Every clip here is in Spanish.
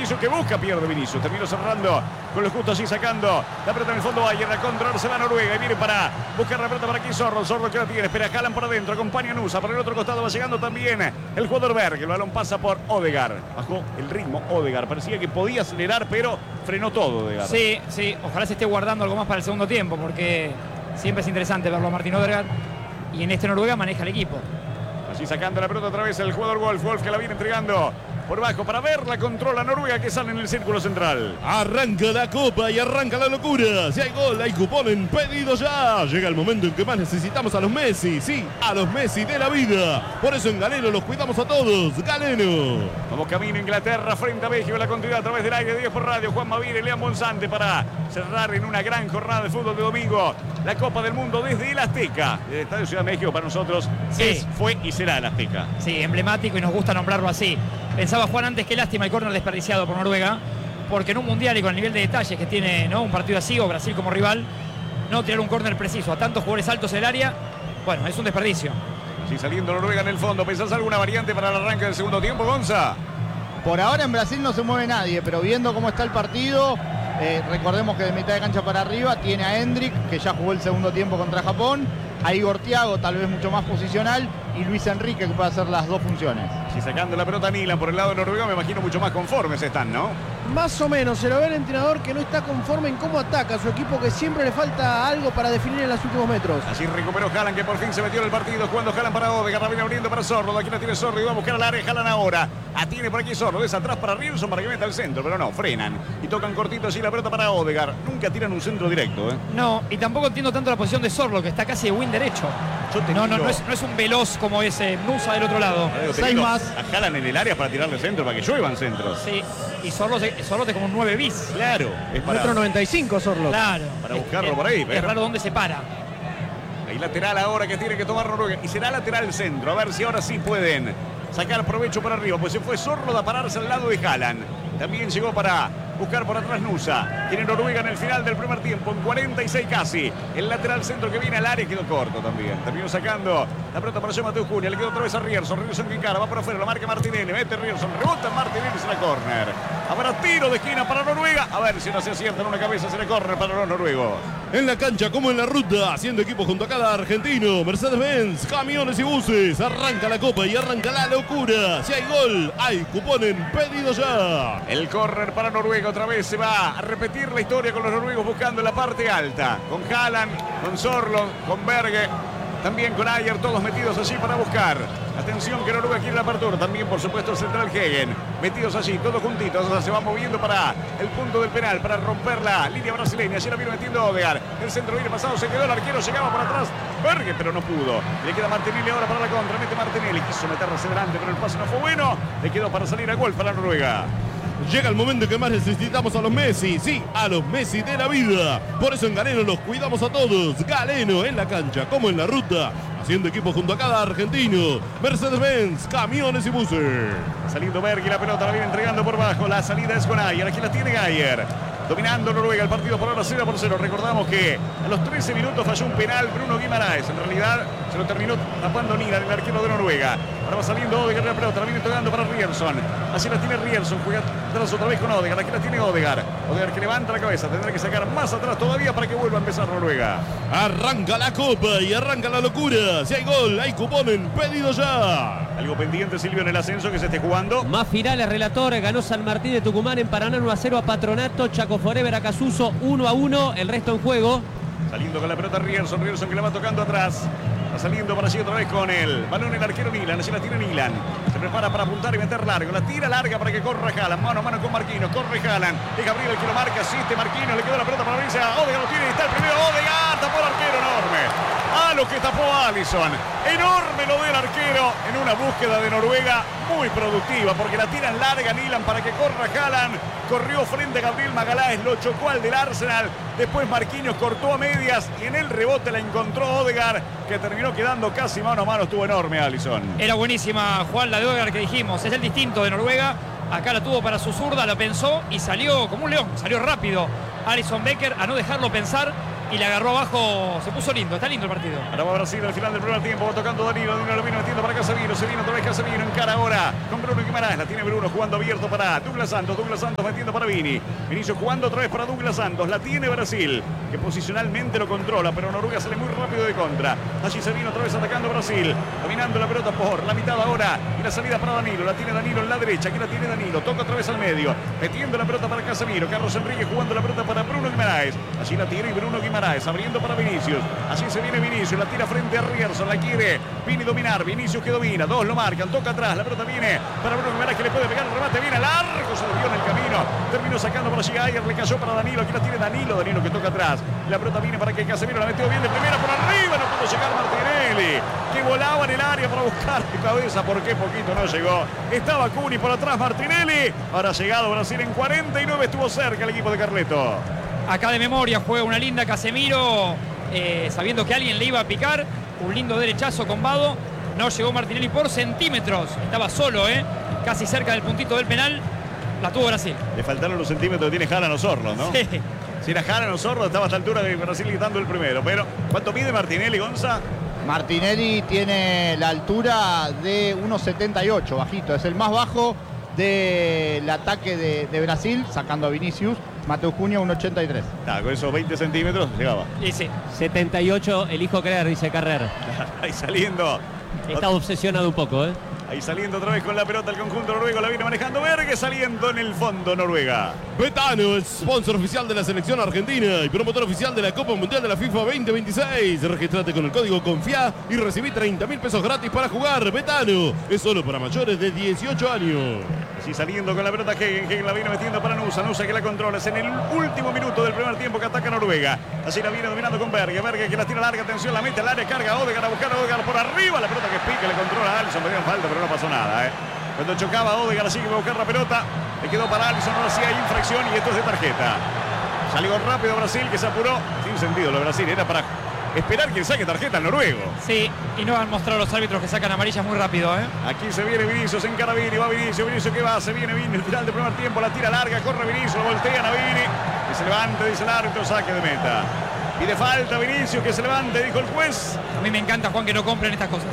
Vinicius que busca, pierde Vinicius. Terminó cerrando con lo justo, así sacando la pelota en el fondo. Bayern a controlarse la Noruega y viene para buscar la pelota para aquí Zorro. Zorro que la tiene, espera Haaland por adentro, acompaña a Nusa. Por el otro costado va llegando también el jugador Berg. El balón pasa por Odegaard. Bajó el ritmo Odegaard. Parecía que podía acelerar, pero frenó todo Odegaard. Sí, sí. Ojalá se esté guardando algo más para el segundo tiempo, porque siempre es interesante verlo a Martin Odegaard. Y en este Noruega maneja el equipo. Así sacando la pelota otra vez el jugador Wolf. Wolf que la viene entregando por bajo para verla, controla Noruega que sale en el círculo central. Arranca la copa y arranca la locura. Si hay gol, hay cupón en pedido ya. Llega el momento en que más necesitamos a los Messi. Sí, a los Messi de la vida. Por eso en Galeno los cuidamos a todos. Galeno. Vamos camino Inglaterra frente a México. La continuidad a través del aire de 10 por radio. Juan Mavir y León Monzante para cerrar en una gran jornada de fútbol de domingo la Copa del Mundo desde el Azteca. El Estadio Ciudad de México para nosotros fue y será el Azteca. Sí, emblemático y nos gusta nombrarlo así. Pensaba Juan antes, qué lástima el córner desperdiciado por Noruega, porque en un mundial y con el nivel de detalles que tiene, ¿no?, un partido así o Brasil como rival, no tirar un córner preciso a tantos jugadores altos en el área, bueno, es un desperdicio. Sí, saliendo Noruega en el fondo. ¿Pensás alguna variante para el arranque del segundo tiempo, Gonza? Por ahora en Brasil no se mueve nadie, pero viendo cómo está el partido, recordemos que de mitad de cancha para arriba tiene a Hendrik, que ya jugó el segundo tiempo contra Japón, a Igor Thiago, tal vez mucho más posicional, y Luis Enrique, que puede hacer las dos funciones. Sí, sacando la pelota a Milan por el lado de Noruega, me imagino mucho más conformes están, ¿no? Más o menos, se lo ve el entrenador que no está conforme en cómo ataca a su equipo, que siempre le falta algo para definir en los últimos metros. Así recuperó Haaland, que por fin se metió en el partido, jugando Haaland para Odegaard, la viene abriendo para Zorro, aquí la tiene Zorro y va a buscar al área Haaland ahora. Tiene por aquí Zorro, es atrás para Rilson para que meta al centro, pero no, frenan y tocan cortito así la pelota para Odegaard. Nunca tiran un centro directo, ¿eh? No, y tampoco entiendo tanto la posición de Zorro, que está casi de win derecho. No es un veloz como ese Nusa del otro lado. 6 más. A Haaland en el área para tirarle centro, para que lluevan centros. Sí, y Zorro te como un 9 bis. Claro, es para, 1,95 Zorlo. Claro. Para buscarlo por ahí. Es raro dónde se para. Hay lateral ahora que tiene que tomar Noruega. Y será lateral el centro. A ver si ahora sí pueden sacar provecho por arriba. Pues se fue Zorro a pararse al lado de Haaland. También llegó para buscar por atrás Nusa. Tiene Noruega en el final del primer tiempo, en 46 casi. El lateral centro que viene al área quedó corto también. Terminó sacando la pelota para Mateo Cunha. Le quedó otra vez a Rierson. Rierson que encara, va por afuera, la marca Martinelli. Mete Rierson, rebota Martinelli, será córner. Habrá tiro de esquina para Noruega. A ver si no se acierta en una cabeza, será córner para los noruegos. En la cancha como en la ruta, haciendo equipo junto a cada argentino. Mercedes-Benz, camiones y buses. Arranca la copa y arranca la locura. Si hay gol, hay cupón en pedido ya. El córner para Noruega. Otra vez se va a repetir la historia con los noruegos buscando en la parte alta. Con Haaland, con Zorlo, con Berge, también con Ayer, todos metidos allí para buscar. Atención que Noruega quiere la apertura. También, por supuesto, el central Hegen. Metidos allí, todos juntitos. O sea, se va moviendo para el punto del penal, para romper la línea brasileña. Allí la vino metiendo Odegaard. El centro viene pasado, se quedó el arquero, llegaba por atrás Berge, pero no pudo. Le queda Martinelli ahora para la contra. Mete Martinelli, quiso meterla hacia adelante, pero el pase no fue bueno. Le quedó para salir a gol para Noruega. Llega el momento en que más necesitamos a los Messi. Sí, a los Messi de la vida. Por eso en Galeno los cuidamos a todos. Galeno en la cancha como en la ruta. Haciendo equipo junto a cada argentino. Mercedes-Benz, camiones y buses. Saliendo Berg y la pelota la viene entregando por bajo. La salida es con Ayer. Aquí la tiene Ayer. Dominando Noruega el partido por ahora 0-0. Recordamos que a los 13 minutos falló un penal Bruno Guimaraes. En realidad se lo terminó tapando Nina, el arquero de Noruega. Ahora va saliendo Odegaard la pelota, la viene tocando para Rierson. Así la tiene Rierson, juega atrás otra vez con Odegaard. Aquí la tiene Odegaard. Odegaard que levanta la cabeza, tendrá que sacar más atrás todavía para que vuelva a empezar Noruega. Arranca la copa y arranca la locura. Si hay gol, hay cupón en pedido ya. Algo pendiente, Silvio, en el ascenso que se esté jugando. Más finales, relator. Ganó San Martín de Tucumán en Paraná 1-0 a Patronato. Chaco Forever a Casuso 1-1. El resto en juego. Saliendo con la pelota Rierson que la va tocando atrás. Va saliendo para allí otra vez con el balón el arquero Milan. Así la tiene Milan. Se prepara para apuntar y meter largo. La tira larga para que corra Haaland. Mano a mano con Marquinhos. Corre Haaland. Es Gabriel el que lo marca. Asiste Marquinhos. Le quedó la pelota para abrirse a Odegaard. Lo tiene y está el primero. Odegaard tapó el arquero. Enorme. A lo que tapó Alisson. Enorme lo del arquero en una búsqueda de Noruega muy productiva porque la tiran larga Milan para que corra Haaland. Corrió frente a Gabriel Magaláes, lo chocó al del Arsenal. Después Marquinhos cortó a medias y en el rebote la encontró Odegaard, que terminó quedando casi mano a mano. Estuvo enorme Alisson. Era buenísima, Juan, la de Odegaard que dijimos. Es el distinto de Noruega. Acá la tuvo para su zurda, la pensó y salió como un león. Salió rápido Alisson Becker a no dejarlo pensar. y le agarró abajo. Se puso lindo, está lindo el partido. Ahora va Brasil al final del primer tiempo, va tocando Danilo lo viene metiendo para Casemiro, se viene otra vez Casemiro, encara ahora con Bruno Guimaraes, la tiene Bruno jugando abierto para Douglas Santos metiendo para Vini, Vinicius jugando otra vez para Douglas Santos, la tiene Brasil, que posicionalmente lo controla, pero Noruega sale muy rápido de contra, allí se viene otra vez atacando Brasil, dominando la pelota por la mitad ahora, y la salida para Danilo, la tiene Danilo en la derecha, aquí la tiene Danilo, toca otra vez al medio, metiendo la pelota para Casemiro, Carlos Enrique jugando la pelota para Bruno Guimaraes, allí la tiene Bruno Guimaraes, abriendo para Vinicius, así se viene Vinicius, la tira frente a Rierson, la quiere Vini dominar, Vinicius que domina, dos lo marcan, toca atrás, la pelota viene para Bruno Guimaraes que le puede pegar el remate, viene largo, se desvió en el camino, terminó sacando para Ayer, le cayó para Danilo, aquí la tiene Danilo que toca atrás, la pelota viene para que Casemiro la metió bien de primera por arriba, no pudo llegar Martinelli, que volaba en el área para buscar de cabeza, porque poquito no llegó, estaba Cuni por atrás Martinelli, ahora ha llegado Brasil en 49, estuvo cerca el equipo de Carleto. Acá de memoria juega una linda Casemiro, sabiendo que alguien le iba a picar, un lindo derechazo con Vado, no llegó Martinelli por centímetros, estaba solo, casi cerca del puntito del penal, la tuvo Brasil. Le faltaron los centímetros que tiene Jara Osorno, ¿no? Sí. Si era Jara Osorno estaba a esta altura de Brasil gritando el primero, pero ¿cuánto mide Martinelli, Gonza? Martinelli tiene la altura de 1,78, bajito, es el más bajo del ataque de Brasil, sacando a Vinicius. Mateus Cunha 1,83. Con esos 20 centímetros llegaba. Y sí. 78, elijo creer, dice Carrer. Ahí saliendo. Está obsesionado un poco, ¿eh? Ahí saliendo otra vez con la pelota el conjunto noruego, la viene manejando Berge, saliendo en el fondo Noruega. Betano es sponsor oficial de la selección argentina y promotor oficial de la Copa Mundial de la FIFA 2026. Registrate con el código CONFIA y recibí 30.000 pesos gratis para jugar. Betano es solo para mayores de 18 años. Así saliendo con la pelota Hegen la viene metiendo para Nusa que la controla. Es en el último minuto del primer tiempo que ataca Noruega. Así la viene dominando con Berge que la tira larga, atención, la mete al área, carga a Odegaard a buscar a Odegaard por arriba. La pelota que pica, le controla a Alisson, pedían falta, pero no pasó nada, Cuando chocaba Odegaard, así que va a buscar la pelota, le quedó para Alisson, ahora sí hay infracción y esto es de tarjeta. Salió rápido Brasil, que se apuró, sin sentido lo de Brasil, era para esperar que saque tarjeta al noruego. Sí, y no han mostrado los árbitros que sacan amarillas muy rápido, Aquí se viene Vinicius, encara Vini, va Vinicius que va, se viene Vini, el final del primer tiempo, la tira larga, corre Vinicius, voltean a Vini, que se levanta, dice el árbitro, saque de meta. Pide falta Vinicius, que se levante, dijo el juez. A mí me encanta, Juan, que no compren estas cosas,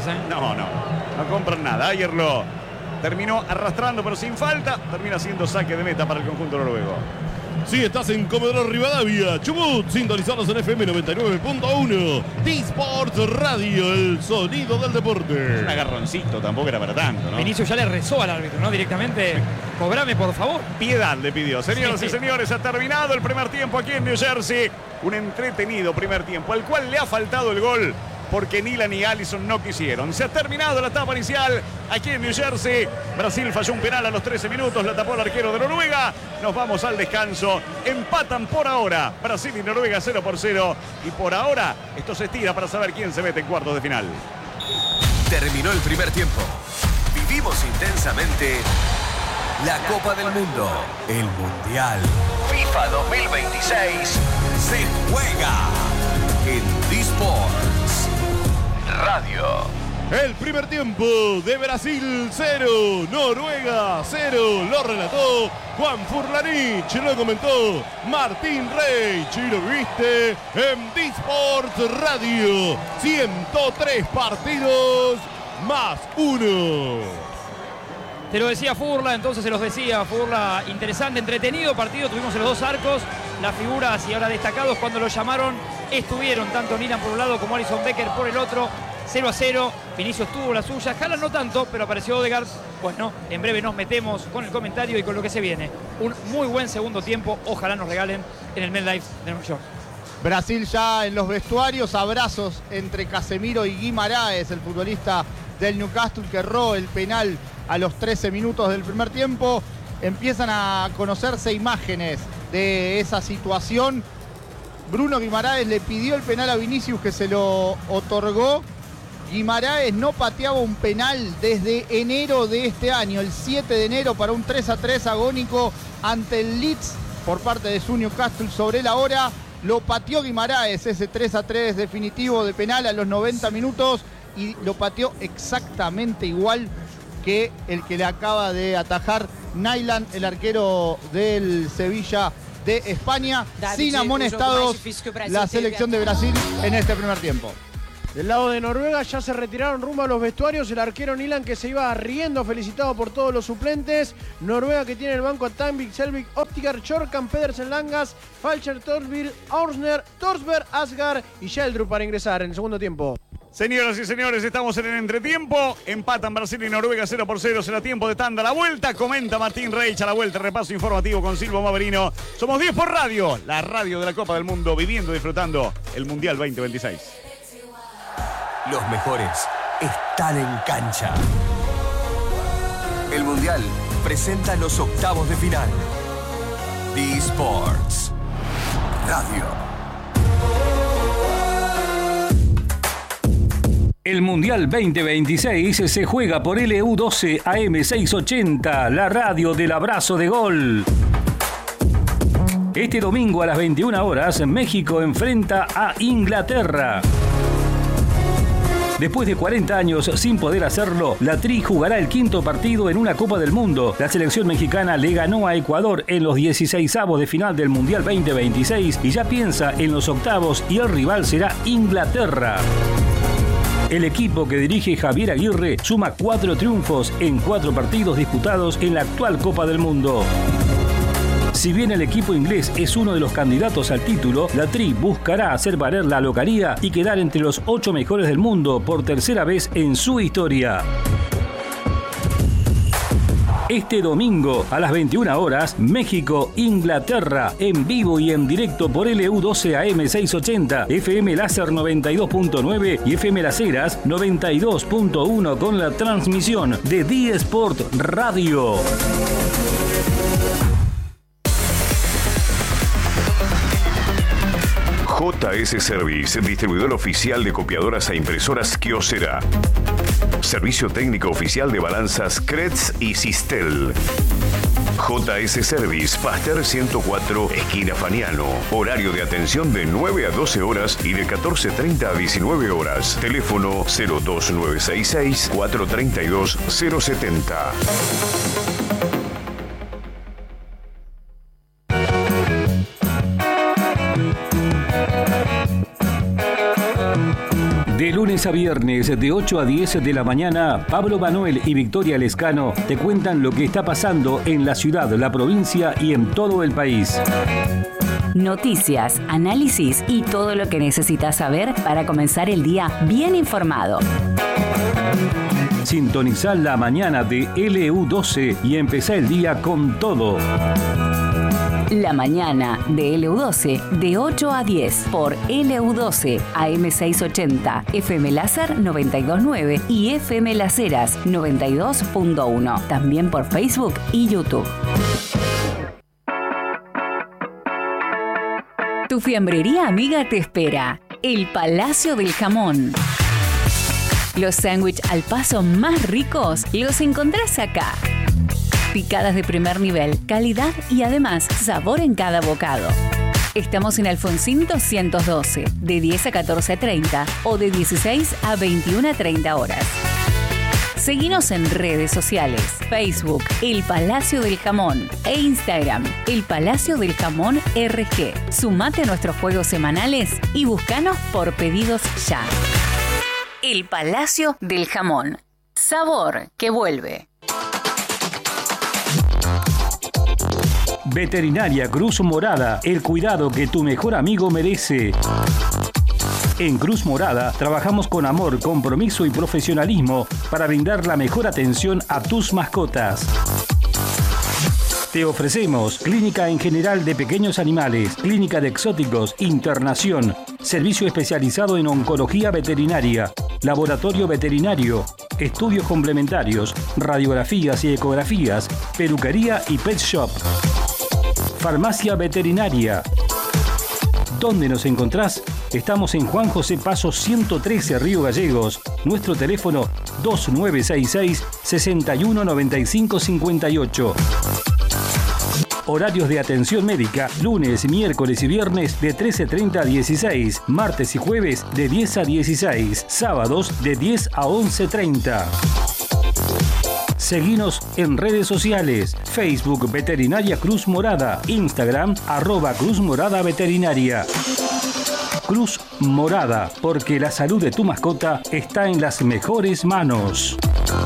No compran nada. Ayer lo terminó arrastrando, pero sin falta, termina siendo saque de meta para el conjunto noruego. Si estás en Comodoro Rivadavia, Chubut, sintonizados en FM 99.1, T-Sports Radio, el sonido del deporte. Un agarroncito, tampoco era para tanto, ¿no? Vinicius ya le rezó al árbitro, ¿no? Directamente, cobrame por favor. Piedad le pidió. Señoras y señores, ha terminado el primer tiempo aquí en New Jersey. Un entretenido primer tiempo, al cual le ha faltado el gol porque Nilan y Alisson no quisieron. Se ha terminado la etapa inicial aquí en New Jersey. Brasil falló un penal a los 13 minutos, la tapó el arquero de Noruega. Nos vamos al descanso. Empatan por ahora Brasil y Noruega 0-0. Y por ahora esto se estira para saber quién se mete en cuartos de final. Terminó el primer tiempo. Vivimos intensamente la Copa del Mundo. El Mundial FIFA 2026 se juega en T-Sports Radio. El primer tiempo de Brasil 0, Noruega 0, lo relató Juan Furlanich, lo comentó Martín Reich y lo viste en T-Sports Radio. 103 partidos más 1. Te lo decía Furla, entonces se los decía Furla, interesante, entretenido partido, tuvimos en los dos arcos, las figuras y ahora destacados cuando lo llamaron estuvieron tanto Nilan por un lado como Alisson Becker por el otro. 0-0, Vinicius tuvo la suya, Haaland no tanto, pero apareció Odegaard. Bueno, en breve nos metemos con el comentario y con lo que se viene. Un muy buen segundo tiempo, ojalá nos regalen en el MetLife de Nueva York. Brasil ya en los vestuarios, abrazos entre Casemiro y Guimaraes, el futbolista del Newcastle que erró el penal a los 13 minutos del primer tiempo. Empiezan a conocerse imágenes de esa situación. Bruno Guimaraes le pidió el penal a Vinicius, que se lo otorgó. Guimaraes no pateaba un penal desde enero de este año, el 7 de enero, para un 3-3 agónico ante el Leeds por parte de su Newcastle sobre la hora. Lo pateó Guimaraes, ese 3-3 definitivo de penal a los 90 minutos, y lo pateó exactamente igual que el que le acaba de atajar Nyland, el arquero del Sevilla de España, sin amonestados la selección de Brasil en este primer tiempo. Del lado de Noruega ya se retiraron rumbo a los vestuarios. El arquero Nilan, que se iba riendo, felicitado por todos los suplentes. Noruega, que tiene el banco a Tanvik, Selvik, Optiker, Chorkan, Pedersen, Langas, Falcher, Torsby, Aursner, Torsberg, Asgar y Sheldrup para ingresar en el segundo tiempo. Señoras y señores, estamos en el entretiempo. Empatan Brasil y Noruega 0-0. Será tiempo de tanda. La vuelta, comenta Martín Reich. A la vuelta, repaso informativo con Silvio Maverino. Somos 10 por radio, la radio de la Copa del Mundo, viviendo y disfrutando el Mundial 2026. Los mejores están en cancha. El Mundial presenta los octavos de final. D-Sports Radio. El Mundial 2026 se juega por LU12 AM680, la radio del abrazo de gol. Este domingo a las 21 horas, México enfrenta a Inglaterra. Después de 40 años sin poder hacerlo, la Tri jugará el quinto partido en una Copa del Mundo. La selección mexicana le ganó a Ecuador en los 16avos de final del Mundial 2026 y ya piensa en los octavos y el rival será Inglaterra. El equipo que dirige Javier Aguirre suma 4 triunfos en 4 partidos disputados en la actual Copa del Mundo. Si bien el equipo inglés es uno de los candidatos al título, la Tri buscará hacer valer la localía y quedar entre los 8 mejores del mundo por tercera vez en su historia. Este domingo a las 21 horas, México-Inglaterra, en vivo y en directo por LU12 AM680, FM Láser 92.9 y FM Las Heras 92.1 con la transmisión de D-Sport Radio. JS Service, distribuidor oficial de copiadoras e impresoras Kyocera. Servicio técnico oficial de balanzas Kretz y Sistel. JS Service, Pasteur 104, esquina Faniano. Horario de atención de 9 a 12 horas y de 14:30 a 19 horas. Teléfono 02966 432 070. De lunes a viernes, de 8 a 10 de la mañana, Pablo Manuel y Victoria Lescano te cuentan lo que está pasando en la ciudad, la provincia y en todo el país. Noticias, análisis y todo lo que necesitas saber para comenzar el día bien informado. Sintonizá la mañana de LU12 y empezá el día con todo. La mañana de LU12 de 8 a 10 por LU12 AM680, FM Láser 92.9 y FM Las Heras 92.1. También por Facebook y YouTube. Tu fiambrería amiga te espera. El Palacio del Jamón. Los sándwiches al paso más ricos los encontrás acá. Picadas de primer nivel, calidad y además sabor en cada bocado. Estamos en Alfonsín 212, de 10 a 14:30 o de 16 a 21:30 horas. Seguinos en redes sociales, Facebook, El Palacio del Jamón e Instagram, El Palacio del Jamón RG. Sumate a nuestros juegos semanales y búscanos por pedidos ya. El Palacio del Jamón. Sabor que vuelve. Veterinaria Cruz Morada, el cuidado que tu mejor amigo merece. En Cruz Morada trabajamos con amor, compromiso y profesionalismo para brindar la mejor atención a tus mascotas. Te ofrecemos clínica en general de pequeños animales, clínica de exóticos, internación, servicio especializado en oncología veterinaria, laboratorio veterinario, estudios complementarios, radiografías y ecografías, peluquería y pet shop. Farmacia veterinaria. ¿Dónde nos encontrás? Estamos en Juan José Paso 113, Río Gallegos. Nuestro teléfono 2966 619558. Horarios de atención médica, lunes, miércoles y viernes de 13:30 a 16, martes y jueves de 10 a 16, sábados de 10 a 11:30. Seguinos en redes sociales, Facebook Veterinaria Cruz Morada, Instagram @Cruz Morada Veterinaria. Cruz Morada, porque la salud de tu mascota está en las mejores manos.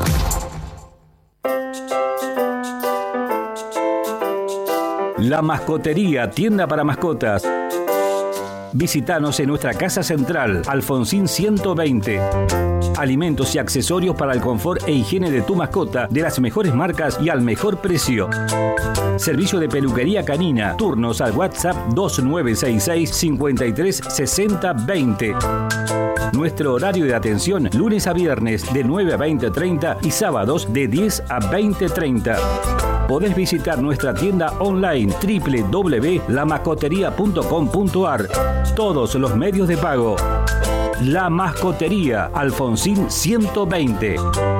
La Mascotería, tienda para mascotas. Visítanos en nuestra casa central, Alfonsín 120. Alimentos y accesorios para el confort e higiene de tu mascota de las mejores marcas y al mejor precio. Servicio de peluquería canina. Turnos al WhatsApp 2966 53 60 20. Nuestro horario de atención lunes a viernes de 9 a 20:30 y sábados de 10 a 20:30. Podés visitar nuestra tienda online www.lamascoteria.com.ar. Todos los medios de pago. La Mascotería, Alfonsín 120.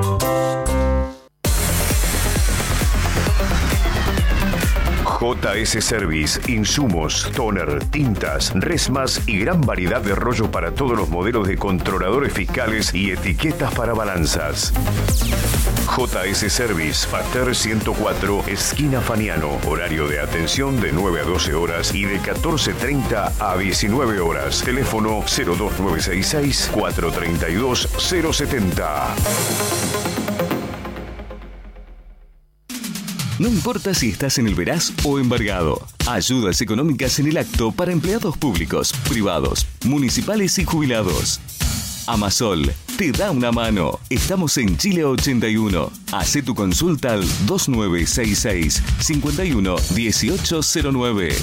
JS Service, insumos, toner, tintas, resmas y gran variedad de rollos para todos los modelos de controladores fiscales y etiquetas para balanzas. JS Service, Pater 104, esquina Faniano. Horario de atención de 9 a 12 horas y de 14:30 a 19 horas. Teléfono 02966 432 070. No importa si estás en el Veraz o embargado. Ayudas económicas en el acto para empleados públicos, privados, municipales y jubilados. Amasol te da una mano. Estamos en Chile 81. Hacé tu consulta al 2966 51 1809.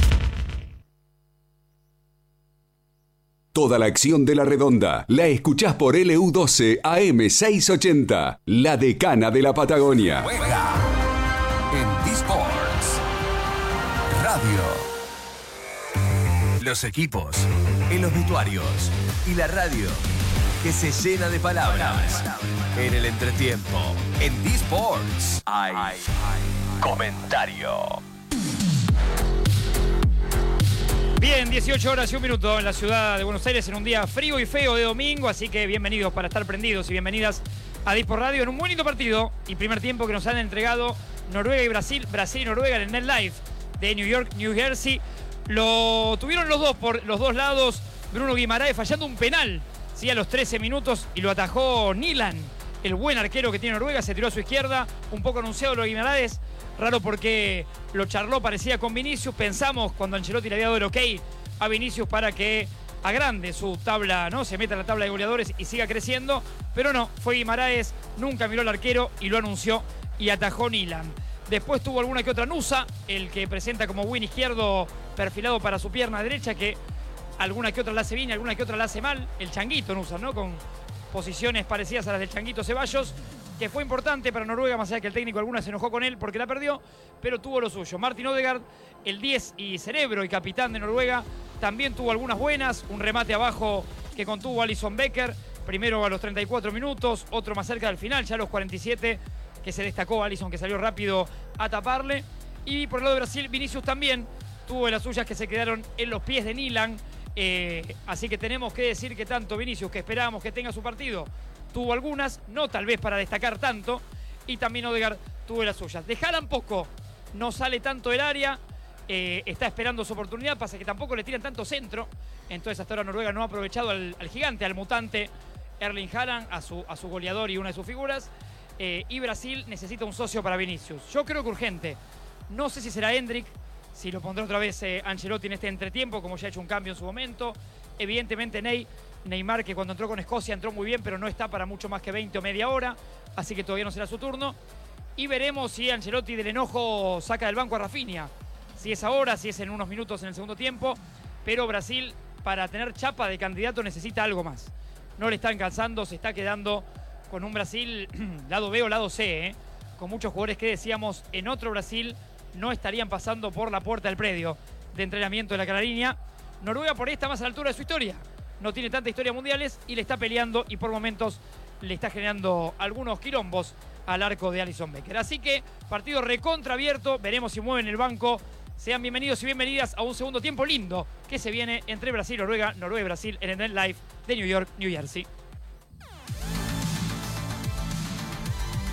Toda la acción de La Redonda la escuchás por LU12 AM 680, la decana de la Patagonia. Juega en D-Sports Radio. Los equipos, en los vestuarios y la radio que se llena de palabras. En el entretiempo, en D-Sports hay comentario. Bien, 18 horas y 1 minuto en la ciudad de Buenos Aires en un día frío y feo de domingo, así que bienvenidos para estar prendidos y bienvenidas a D-Sport Radio en un bonito partido y primer tiempo que nos han entregado Noruega y Brasil, Brasil y Noruega en el NetLife de New York, New Jersey. Lo tuvieron los dos por los dos lados, Bruno Guimaraes fallando un penal, ¿sí? A los 13 minutos y lo atajó Nilan, el buen arquero que tiene Noruega, se tiró a su izquierda, un poco anunciado lo de Guimaraes, raro porque lo charló, parecía con Vinicius, pensamos cuando Ancelotti le había dado el ok a Vinicius para que agrande su tabla, ¿no? Se meta en la tabla de goleadores y siga creciendo, pero no, fue Guimaraes, nunca miró al arquero y lo anunció y atajó Nilan. Después tuvo alguna que otra Nusa, el que presenta como win izquierdo perfilado para su pierna derecha, que alguna que otra la hace bien y alguna que otra la hace mal. El Changuito Nusa, ¿no? Con posiciones parecidas a las del Changuito Ceballos, que fue importante para Noruega, más allá que el técnico alguna se enojó con él porque la perdió, pero tuvo lo suyo. Martin Odegaard, el 10 y cerebro y capitán de Noruega, también tuvo algunas buenas, un remate abajo que contuvo Alisson Becker, primero a los 34 minutos, otro más cerca del final, ya a los 47, que se destacó Alisson, que salió rápido a taparle. Y por el lado de Brasil, Vinicius también tuvo las suyas que se quedaron en los pies de Nilan. Así que tenemos que decir que tanto Vinicius, que esperábamos que tenga su partido, tuvo algunas, no tal vez para destacar tanto, y también Odegaard tuvo las suyas. De Haaland poco, no sale tanto del área, está esperando su oportunidad, pasa que tampoco le tiran tanto centro, entonces hasta ahora Noruega no ha aprovechado al gigante, al mutante Erling Haaland, a su goleador y una de sus figuras, y Brasil necesita un socio para Vinicius. Yo creo que urgente, no sé si será Endrick, si lo pondrá otra vez Ancelotti en este entretiempo, como ya ha hecho un cambio en su momento. Evidentemente Neymar, que cuando entró con Escocia entró muy bien, pero no está para mucho más que 20 o media hora, así que todavía no será su turno. Y veremos si Ancelotti del enojo saca del banco a Rafinha. Si es ahora, si es en unos minutos en el segundo tiempo. Pero Brasil, para tener chapa de candidato, necesita algo más. No le están calzando, se está quedando con un Brasil lado B o lado C, con muchos jugadores que decíamos en otro Brasil no estarían pasando por la puerta del predio de entrenamiento de la Canariña. Noruega por ahí está más a la altura de su historia. No tiene tanta historia mundiales y le está peleando y por momentos le está generando algunos quilombos al arco de Alisson Becker. Así que partido recontra abierto, veremos si mueven el banco. Sean bienvenidos y bienvenidas a un segundo tiempo lindo que se viene entre Brasil y Noruega, Noruega y Brasil en el NetLife de New York, New Jersey.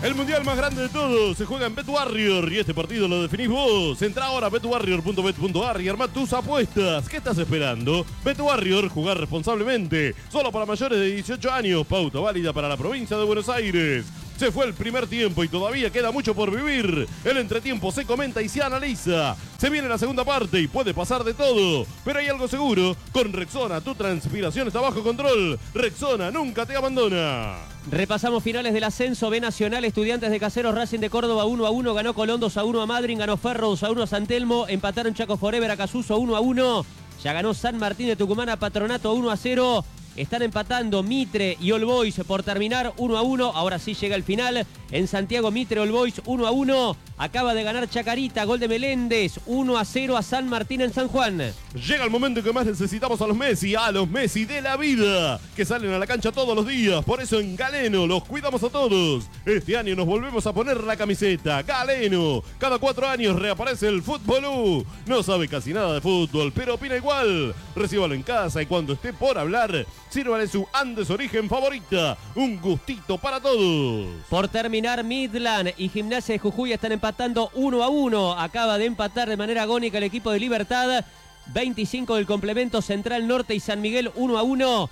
El mundial más grande de todos se juega en BetWarrior y este partido lo definís vos. Entra ahora a betwarrior.bet.ar y arma tus apuestas. ¿Qué estás esperando? BetWarrior, jugar responsablemente. Solo para mayores de 18 años. Pauta válida para la provincia de Buenos Aires. Se fue el primer tiempo y todavía queda mucho por vivir. El entretiempo se comenta y se analiza. Se viene la segunda parte y puede pasar de todo. Pero hay algo seguro. Con Rexona tu transpiración está bajo control. Rexona nunca te abandona. Repasamos finales del ascenso. B Nacional, Estudiantes de Caseros, Racing de Córdoba 1-1. Ganó Colón 2-1 a Madryn. Ganó Ferro 2-1 a San Telmo. Empataron Chaco Forever a Casuso 1-1. Ya ganó San Martín de Tucumán a Patronato 1-0. Están empatando Mitre y All Boys por terminar 1-1. Ahora sí llega el final. En Santiago, Mitre, All Boys 1-1. Acaba de ganar Chacarita, gol de Meléndez, 1-0 a San Martín en San Juan. Llega el momento que más necesitamos a los Messi de la vida, que salen a la cancha todos los días. Por eso en Galeno los cuidamos a todos. Este año nos volvemos a poner la camiseta. Galeno, cada 4 años reaparece el Fútbol. No sabe casi nada de fútbol, pero opina igual. Recíbalo en casa y cuando esté por hablar, sírvale su Andes Origen favorita. Un gustito para todos. Por terminar, Midland y Gimnasia de Jujuy están empatando 1-1. Acaba de empatar de manera agónica el equipo de Libertad. 25 del complemento, Central Norte y San Miguel 1-1.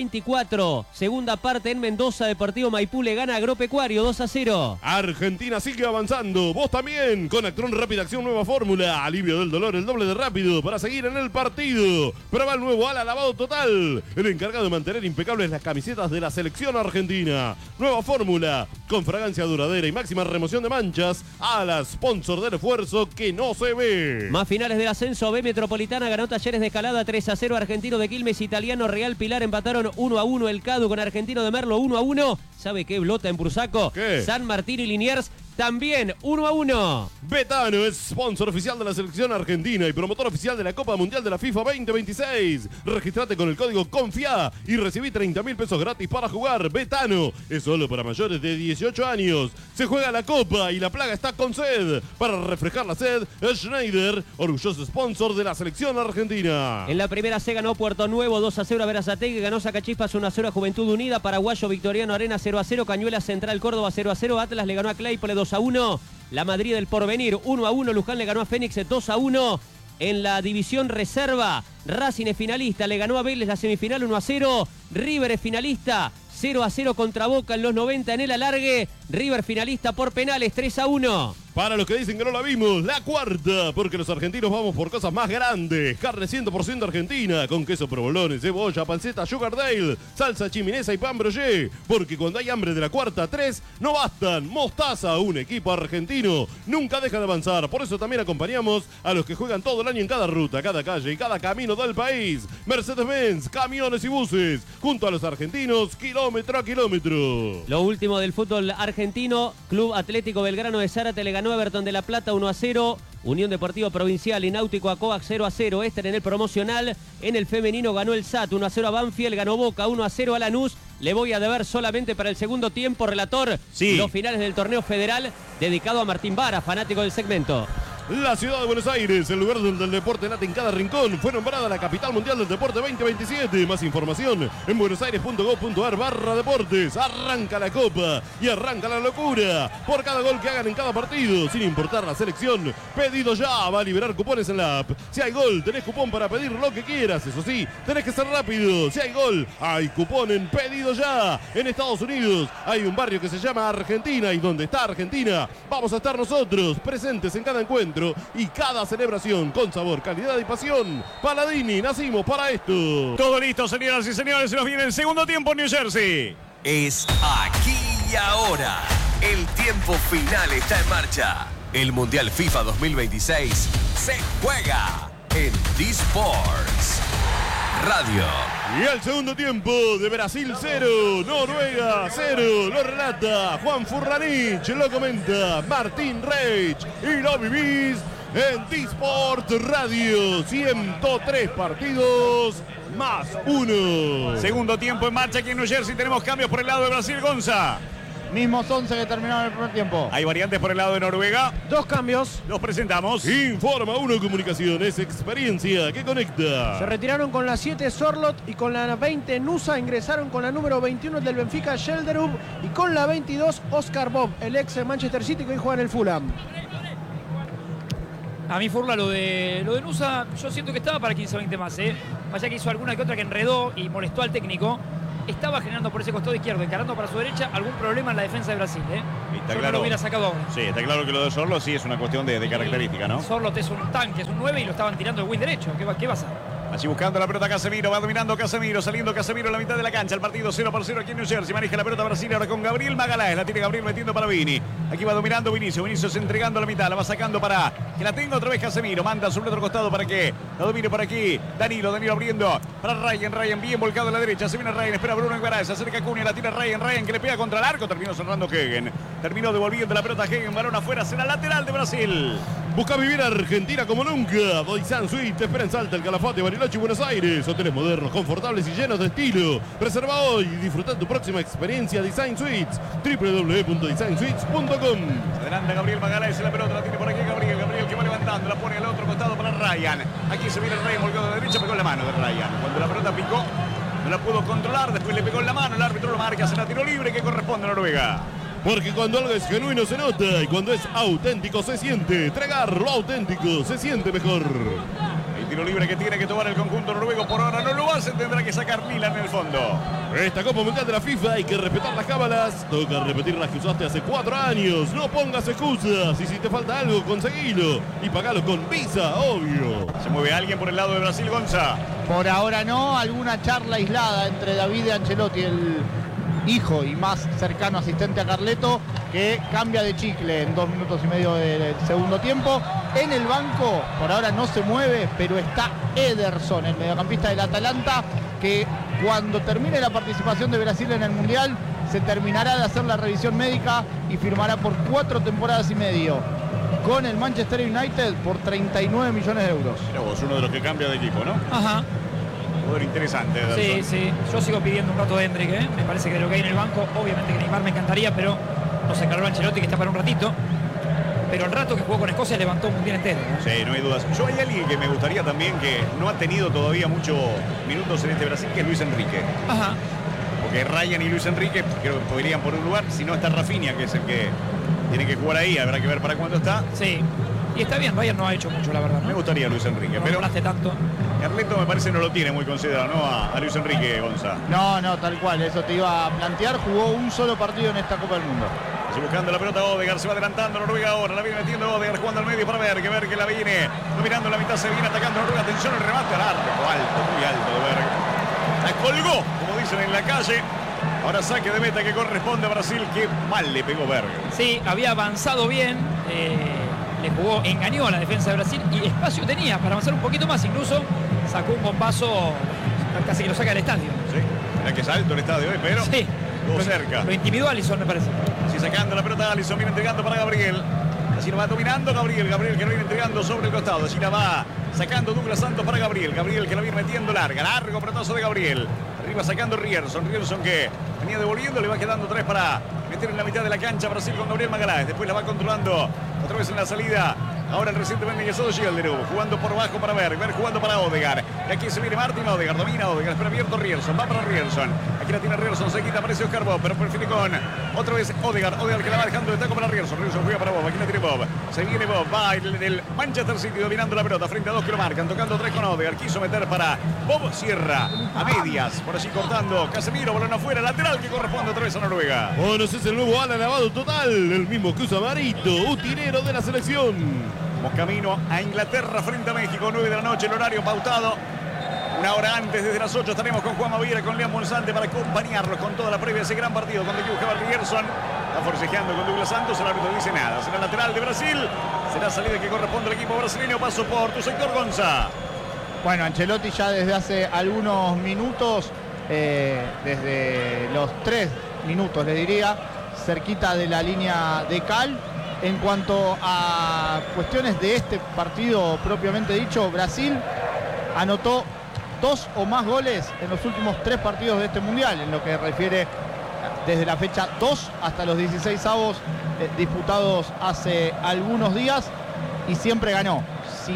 24, segunda parte en Mendoza, Deportivo Maipú le gana a Agropecuario 2-0. Argentina sigue avanzando, vos también, con Actron Rápida Acción Nueva Fórmula, alivio del dolor, el doble de rápido para seguir en el partido. Prueba el nuevo ala lavado total, el encargado de mantener impecables las camisetas de la selección argentina. Nueva fórmula, con fragancia duradera y máxima remoción de manchas, ala sponsor del esfuerzo que no se ve. Más finales del ascenso. B Metropolitana ganó Talleres de Escalada 3-0, Argentino de Quilmes, Italiano, Real Pilar empataron 1-1, el Cadu con Argentino de Merlo 1-1. ¿Sabe qué? Blota en Bursaco. ¿Qué? San Martín y Liniers también 1-1. Betano es sponsor oficial de la selección argentina y promotor oficial de la Copa Mundial de la FIFA 2026. Registrate con el código CONFIA y recibí 30.000 pesos gratis para jugar. Betano es solo para mayores de 18 años. Se juega la Copa y la plaga está con sed. Para refrescar la sed, Schneider, orgulloso sponsor de la selección argentina. En la primera se ganó Puerto Nuevo 2-0 a Berazategui, ganó Sacachispas 1-0 a Juventud Unida, Paraguayo Victoriano Arena 0-0, Cañuela Central Córdoba 0-0, Atlas le ganó a Claypole 2-1, La Madrid del Porvenir 1-1, Luján le ganó a Fénix 2-1. En la división reserva, Racing es finalista, le ganó a Vélez la semifinal 1-0, River es finalista 0-0 contra Boca en los 90 en el alargue, River finalista por penales 3-1. Para los que dicen que no la vimos, la cuarta, porque los argentinos vamos por cosas más grandes. Carne 100% argentina, con queso provolone, cebolla, panceta, sugar dale, salsa chiminesa y pan broché. Porque cuando hay hambre de la cuarta, 3 no bastan. Mostaza, un equipo argentino, nunca deja de avanzar. Por eso también acompañamos a los que juegan todo el año en cada ruta, cada calle y cada camino del país. Mercedes-Benz, camiones y buses, junto a los argentinos, kilómetro a kilómetro. Lo último del fútbol argentino, Club Atlético Belgrano de Zárate le ganó a Everton de La Plata 1-0, Unión Deportiva Provincial y Náutico Acoac 0-0, este en el promocional. En el femenino ganó el SAT 1-0 a Banfield, ganó Boca 1-0 a Lanús. Le voy a deber solamente para el segundo tiempo, relator, los finales del torneo federal dedicado a Martín Vara, fanático del segmento. La ciudad de Buenos Aires, el lugar donde el deporte late en cada rincón, fue nombrada la capital mundial del deporte 2027. Más información en buenosaires.gov.ar/deportes. Arranca la copa y arranca la locura. Por cada gol que hagan en cada partido, sin importar la selección, pedido ya va a liberar cupones en la app. Si hay gol, tenés cupón para pedir lo que quieras. Eso sí, tenés que ser rápido. Si hay gol, hay cupón en pedido ya. En Estados Unidos hay un barrio que se llama Argentina y donde está Argentina, vamos a estar nosotros presentes en cada encuentro y cada celebración con sabor, calidad y pasión. Paladini, nacimos para esto. Todo listo, señoras y señores, se nos viene el segundo tiempo en New Jersey. Es aquí y ahora. El tiempo final está en marcha. El Mundial FIFA 2026 se juega en D-Sports Radio. Y el segundo tiempo de Brasil 0, Noruega 0, lo relata Juan Furranich, lo comenta Martín Reich y lo vivís en D-Sport Radio. 103 partidos más 1. Segundo tiempo en marcha aquí en New Jersey. Tenemos cambios por el lado de Brasil, Gonza. Mismos 11 que terminaron el primer tiempo. Hay variantes por el lado de Noruega. 2 cambios. Los presentamos. Informa 1 Comunicaciones, experiencia que conecta. Se retiraron con la 7 Sorlot y con la 20 Nusa. Ingresaron con la número 21 del Benfica Gelderub y con la 22 Oscar Bob, el ex Manchester City que hoy juega en el Fulham. A mí, Furla, lo de Nusa, yo siento que estaba para 15-20 más, ¿eh? Más allá que hizo alguna que otra que enredó y molestó al técnico. Estaba generando por ese costado izquierdo, encarando para su derecha, algún problema en la defensa de Brasil, ¿eh? Está yo claro, no lo hubiera sacado ahora. Sí, está claro que lo de Sorlo sí es una cuestión de característica, ¿no? Sorlot es un tanque, es un 9 y lo estaban tirando el wing derecho. ¿Qué pasa? Allí buscando la pelota Casemiro, va dominando Casemiro, saliendo Casemiro en la mitad de la cancha. El partido 0-0 aquí en New Jersey. Maneja la pelota Brasil ahora con Gabriel Magaláes. La tiene Gabriel metiendo para Vini. Aquí va dominando Vinicius. Vinicius entregando la mitad, la va sacando para que la tenga otra vez Casemiro. Manda sobre el otro costado para que la domine por aquí. Danilo abriendo para Ryan bien volcado a la derecha. Se viene Ryan, espera Bruno Guimaraes. Se acerca Cunha, la tira Ryan que le pega contra el arco. Terminó cerrando Hegen. Terminó devolviendo la pelota Hegen. Balón afuera, será lateral de Brasil. Busca vivir Argentina como nunca. Doizan Suite te espera en Salta, el Calafate, Bariloche y Buenos Aires. Hoteles modernos, confortables y llenos de estilo. Reserva hoy y disfruta tu próxima experiencia Design Suites. www.designsuites.com. Adelanta Gabriel Magaláes, la pelota la tiene por aquí Gabriel que va levantando, la pone al otro costado para Ryan. Aquí se viene Ryan volcado a la derecha, pegó en la mano de Ryan. Cuando la pelota picó, no la pudo controlar, después le pegó en la mano, el árbitro lo marca, se la tiro libre que corresponde a Noruega. Porque cuando algo es genuino se nota y cuando es auténtico se siente. Tragar lo auténtico se siente mejor. El tiro libre que tiene que tomar el conjunto noruego por ahora no lo hace, tendrá que sacar Milan en el fondo. Esta Copa Mundial de la FIFA hay que respetar las cábalas. Toca repetir las que usaste hace 4 años. No pongas excusas y si te falta algo, conseguilo. Y pagalo con Visa, obvio. ¿Se mueve alguien por el lado de Brasil, Gonza? Por ahora no, alguna charla aislada entre David y Ancelotti, el hijo y más cercano asistente a Carleto, que cambia de chicle en 2 minutos y medio del segundo tiempo. En el banco, por ahora no se mueve, pero está Ederson, el mediocampista del Atalanta, que cuando termine la participación de Brasil en el Mundial, se terminará de hacer la revisión médica y firmará por 4 temporadas y medio con el Manchester United por 39 millones de euros. Mira vos, uno de los que cambia de equipo, ¿no? Ajá. Jugador interesante, Ederson. Sí. Yo sigo pidiendo un rato de Hendrik, ¿eh? Me parece que de lo que hay en el banco, obviamente que Neymar me encantaría, pero nos encargó Ancelotti que está para un ratito. Pero el rato que jugó con Escocia levantó un mundial entero, ¿no? Sí, no hay dudas. Yo hay alguien que me gustaría también que no ha tenido todavía muchos minutos en este Brasil, que es Luis Enrique. Ajá. Porque Ryan y Luis Enrique creo que podrían por un lugar, si no está Rafinha, que es el que tiene que jugar ahí, habrá que ver para cuándo está. Sí. Y está bien, Ryan no ha hecho mucho, la verdad, ¿no? Me gustaría Luis Enrique, no pero hablaste tanto. Carleto me parece no lo tiene muy considerado, ¿no? A Luis Enrique, Gonza. No, tal cual, eso te iba a plantear. Jugó un solo partido en esta Copa del Mundo. Así buscando la pelota Odegaard, se va adelantando Noruega ahora, la viene metiendo Odegaard jugando al medio para ver que la viene dominando la mitad, se viene atacando Noruega, atención el remate al arco, alto, muy alto de Berg. La colgó, como dicen en la calle. Ahora saque de meta que corresponde a Brasil, que mal le pegó Berg. Sí, había avanzado bien, le jugó, engañó a la defensa de Brasil y espacio tenía para avanzar un poquito más, incluso sacó un bombazo, casi que lo saca del estadio. Sí, mirá que es alto el estadio, pero sí, estuvo cerca. Lo intimidó Alisson, me parece. Así sacando la pelota Alisson, viene entregando para Gabriel. Así la va dominando Gabriel que lo viene entregando sobre el costado. Así la va sacando Douglas Santos para Gabriel que la viene metiendo largo pelotazo de Gabriel. Arriba sacando Rierson que venía devolviendo, le va quedando 3 para meter en la mitad de la cancha Brasil con Gabriel Magaláes. Después la va controlando otra vez en la salida. Ahora el recientemente ingresado Gelderub, jugando por bajo para Berg jugando para Odegaard. Y aquí se viene Martin Odegaard, domina Odegaard, espera abierto Rierson, va para Rierson. Aquí la tiene Rierson, se quita, aparece Oscar Bob, pero prefiere con otra vez Odegaard que la va dejando de taco para Rierson. Rierson juega para Bob, aquí la tiene Bob. Se viene Bob, va el Manchester City dominando la pelota frente a 2 que lo marcan, tocando 3 con Odegaard. Quiso meter para Bob, cierra a medias, por allí cortando Casemiro, balón afuera, lateral que corresponde otra vez a Noruega. Bueno, ese es el nuevo ala lavado total, el mismo que usa Marito, utilero de la selección. Vamos camino a Inglaterra frente a México, 9 de la noche, el horario pautado. Una hora antes, desde las 8, estaremos con Juan Maviera, con León Monzante para acompañarlos con toda la previa de ese gran partido. Cuando aquí buscaba Rierson, está forcejeando con Douglas Santos, el árbitro no dice nada. Será lateral de Brasil, será salida que corresponde al equipo brasileño. Paso por tu sector, Gonza. Bueno, Ancelotti ya desde hace algunos minutos, desde los 3 minutos les diría, cerquita de la línea de cal. En cuanto a cuestiones de este partido propiamente dicho, Brasil anotó 2 o más goles en los últimos 3 partidos de este Mundial, en lo que refiere desde la fecha 2 hasta los 16avos disputados hace algunos días y siempre ganó.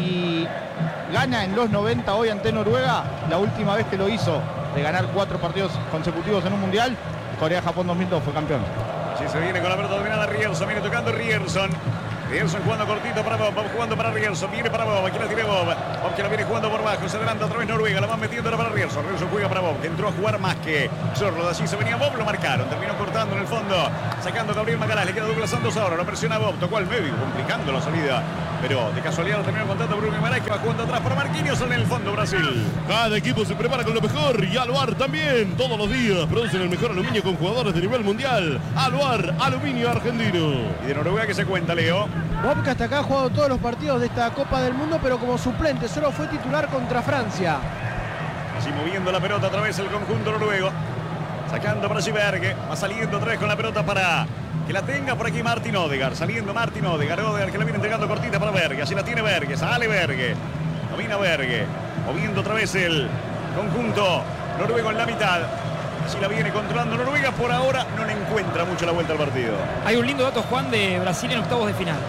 Si gana en los 90 hoy ante Noruega, la última vez que lo hizo de ganar 4 partidos consecutivos en un mundial, Corea-Japón 2002 fue campeón. Así se viene con la pelota dominada Rierson, viene tocando Rierson. Rierson jugando cortito para Bob, Bob jugando para Rierson, viene para Bob, aquí la tiene Bob. Bob que la viene jugando por bajo, se adelanta otra vez Noruega, la van metiendo para Rierson. Rierson juega para Bob, que entró a jugar más que Sorlo. Así se venía Bob, lo marcaron, terminó cortando en el fondo, sacando a Gabriel Magalhães, le queda Douglas Santos ahora, lo presiona Bob, tocó al medio, complicando la salida. Pero de casualidad lo terminó contando Bruno Guimaraes, que va jugando atrás para Marquinhos en el fondo, Brasil. Cada equipo se prepara con lo mejor y Aluar también. Todos los días producen el mejor aluminio con jugadores de nivel mundial. Aluar, aluminio argentino. Y de Noruega, ¿qué se cuenta, Leo? Bob, que hasta acá ha jugado todos los partidos de esta Copa del Mundo, pero como suplente, solo fue titular contra Francia. Así moviendo la pelota otra vez el conjunto noruego. Sacando para Berge, va saliendo otra vez con la pelota para que la tenga por aquí Martin Odegaard. Saliendo Martin Odegaard, Odegaard que la viene entregando cortita para Berge. Así la tiene Berge, sale Berge. Domina Berge, moviendo otra vez el conjunto noruego en la mitad. Así la viene controlando Noruega. Por ahora no le encuentra mucho la vuelta al partido. Hay un lindo dato, Juan, de Brasil en octavos de final.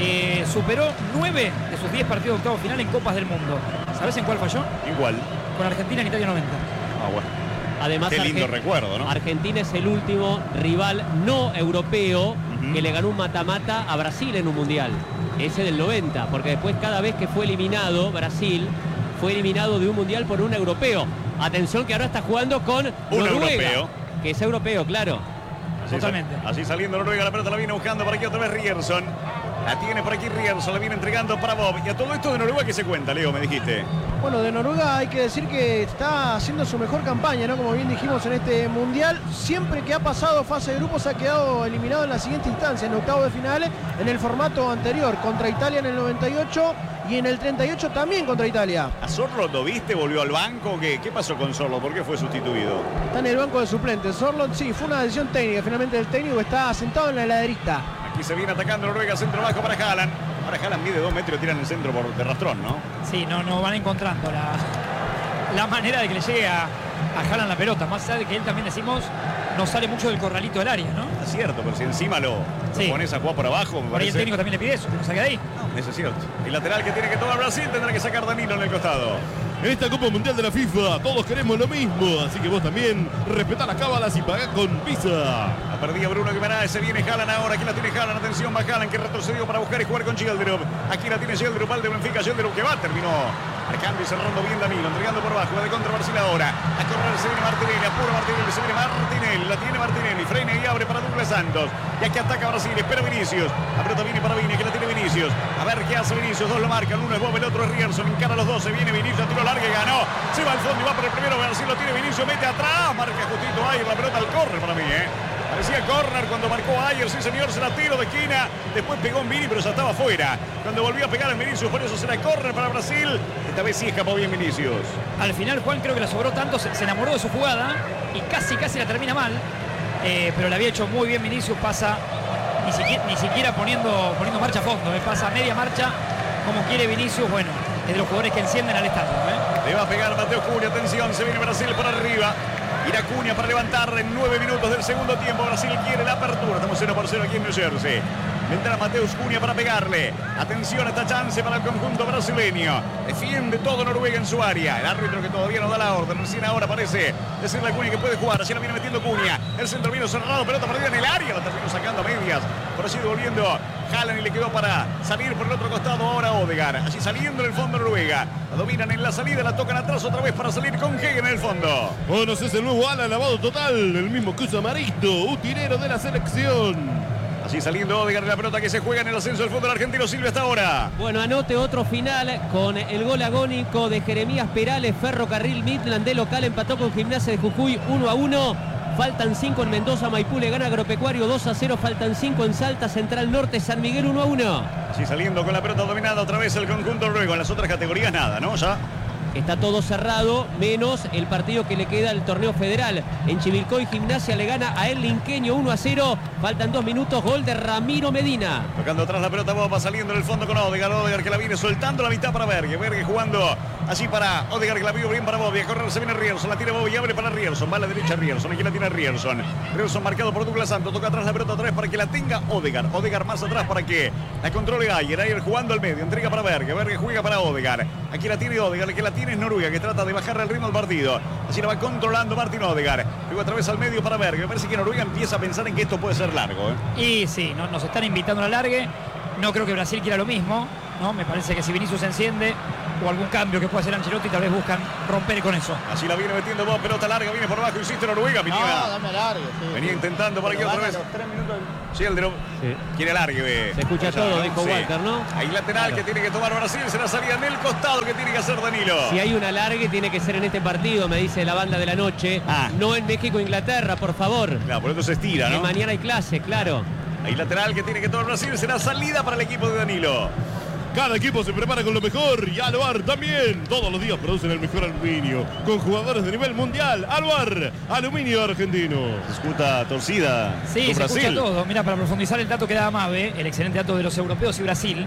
Superó 9 de sus 10 partidos de octavos final en Copas del Mundo. ¿Sabes en cuál falló? Igual. Con Argentina en Italia 90. Ah, bueno. Además, qué lindo recuerdo, ¿no? Argentina es el último rival no europeo que le ganó un mata-mata a Brasil en un mundial. Ese del 90, porque después cada vez que fue eliminado Brasil, fue eliminado de un mundial por un europeo. Atención que ahora está jugando con Noruega, europeo. Que es europeo, claro. Totalmente. Así saliendo Noruega, la pelota la viene buscando por aquí otra vez Rierson. La tiene por aquí Rierson, la viene entregando para Bob. Y a todo esto de Noruega, ¿qué se cuenta, Leo? Me dijiste. Bueno, de Noruega hay que decir que está haciendo su mejor campaña, ¿no? Como bien dijimos en este mundial, siempre que ha pasado fase de grupos ha quedado eliminado en la siguiente instancia, en octavos de finales, en el formato anterior, contra Italia en el 98 y en el 38 también contra Italia. ¿A Sorlo lo viste? ¿Volvió al banco? ¿Qué pasó con Sorlo? ¿Por qué fue sustituido? Está en el banco de suplentes. Sorlo, sí, fue una decisión técnica. Finalmente el técnico está sentado en la heladerista. Aquí se viene atacando Noruega, centro bajo para Haaland. Ahora Haaland mide 2 metros y tira en el centro de rastrón, ¿no? Sí, no van encontrando la manera de que le llegue a Haaland la pelota. Más allá de que él también decimos no sale mucho del corralito del área, ¿no? Es cierto, pero si encima lo pones a jugar por abajo, por ahí el técnico también le pide eso, que no saque de ahí. Eso es cierto. El lateral que tiene que tomar Brasil tendrá que sacar Danilo en el costado. En esta Copa Mundial de la FIFA todos queremos lo mismo, así que vos también respetá las cábalas y pagá con Visa. La perdía Bruno Guimaraes, se viene Haaland ahora, aquí la tiene Haaland, atención, va Haaland que retrocedió para buscar y jugar con Schjelderup. Aquí la tiene Schjelderup, al de Benfica, Schjelderup que va, terminó marcando y cerrando bien Danilo, entregando por abajo, va de contra Brasil ahora. A correr se viene Martinelli, apura Martinelli, se viene Martinelli, la tiene Martinelli, frena y abre para Douglas Santos. Y aquí ataca Brasil, espera Vinicius. La pelota viene para Vini, que la tiene Vinicius. A ver qué hace Vinicius, dos lo marcan, uno es Bob, el otro es Rierson, encara a los dos, se viene Vinicius, tiro largo y ganó. Se va al fondo y va por el primero, Brasil lo tiene Vinicius, mete atrás, marca justito Ayer, la pelota al córner para mí, Parecía córner cuando marcó Ayer, sí señor, se la tiro de esquina, después pegó en Vini, pero ya estaba fuera. Cuando volvió a pegar en Vinicius, por eso será córner para Brasil. Esta vez sí escapó bien Vinicius. Al final Juan creo que la sobró tanto, se enamoró de su jugada y casi la termina mal, pero la había hecho muy bien Vinicius, pasa ni siquiera poniendo marcha a fondo, pasa a media marcha como quiere Vinicius, bueno, es de los jugadores que encienden al estadio. Le va a pegar Mateo Cunha, atención, se viene Brasil por arriba. Irá Cunha para levantar en 9 minutos del segundo tiempo. Brasil quiere la apertura. Estamos 0-0 aquí en New Jersey. Vendrá Mateus Cunha para pegarle. Atención a esta chance para el conjunto brasileño. Defiende todo Noruega en su área. El árbitro que todavía no da la orden. Recién ahora parece decirle a Cunha que puede jugar. Así la viene metiendo Cunha. El centro vino cerrado. Pelota perdida en el área. La terminó sacando a medias. Por allí devolviendo Haaland y le quedó para salir por el otro costado ahora Odegaard. Allí saliendo en el fondo Noruega. La dominan en la salida. La tocan atrás otra vez para salir con Hegen en el fondo. Bueno, es el nuevo ala lavado total. El mismo que usa Marito, utilero de la selección. Así saliendo Odegaard, la pelota que se juega en el ascenso del fútbol argentino. Silvia hasta ahora. Bueno, anote otro final con el gol agónico de Jeremías Perales. Ferrocarril Midland de local empató con Gimnasia de Jujuy 1-1. Faltan 5 en Mendoza, Maipú le gana Agropecuario 2-0. Faltan 5 en Salta, Central Norte, San Miguel 1-1. Así saliendo con la pelota dominada otra vez el conjunto noruego. En las otras categorías nada, ¿no? Ya. está todo cerrado, menos el partido que le queda al torneo federal. En Chivilcoy, Gimnasia le gana a el Linqueño 1-0. Faltan 2 minutos, gol de Ramiro Medina. Tocando atrás la pelota, Boba saliendo en el fondo con Odegaard. Odegaard que la viene soltando la mitad para Berge. Berge jugando allí para Odegaard, que la vio bien para Bobby. A correr se viene Rierson, la tira Bobby y abre para Rierson. Va a la derecha Rierson, aquí la tiene Rierson. Rierson marcado por Douglas Santos. Toca atrás la pelota otra vez para que la tenga Odegaard. Odegaard más atrás para que la controle Ayer. Ayer jugando al medio, entrega para Berge. Berge juega para Odegaard. Aquí la tiene Odegaard, el que la tiene es Noruega, que trata de bajar el ritmo del partido. Así la va controlando Martin Odegaard. Luego otra vez al medio para Berge. Me parece que Noruega empieza a pensar en que esto puede ser largo. Y sí, nos están invitando a la largue. No creo que Brasil quiera lo mismo, ¿no? Me parece que si Vinicius se enciende o algún cambio que pueda hacer Ancelotti, tal vez buscan romper con eso. Así la viene metiendo Bob, pelota larga, viene por abajo, insiste Noruega. No, dame largue. Sí, venía intentando por aquí otra vez. 3 minutos. Schjelderup quiere largue. Se escucha todo, dijo Walter, ¿no? Hay lateral que tiene que tomar Brasil, será salida en el costado que tiene que hacer Danilo. Si hay una largue, tiene que ser en este partido, me dice la banda de la noche. No en México-Inglaterra, por favor. Claro, por eso se estira, ¿no? Que mañana hay clase, claro. Hay lateral que tiene que tomar Brasil, será salida para el equipo de Danilo. Cada equipo se prepara con lo mejor y Aluar también. Todos los días producen el mejor aluminio con jugadores de nivel mundial. Aluar, aluminio argentino. Se escuta torcida. Sí, se escucha todo. Mira, para profundizar el dato que daba Mabe, el excelente dato de los europeos y Brasil,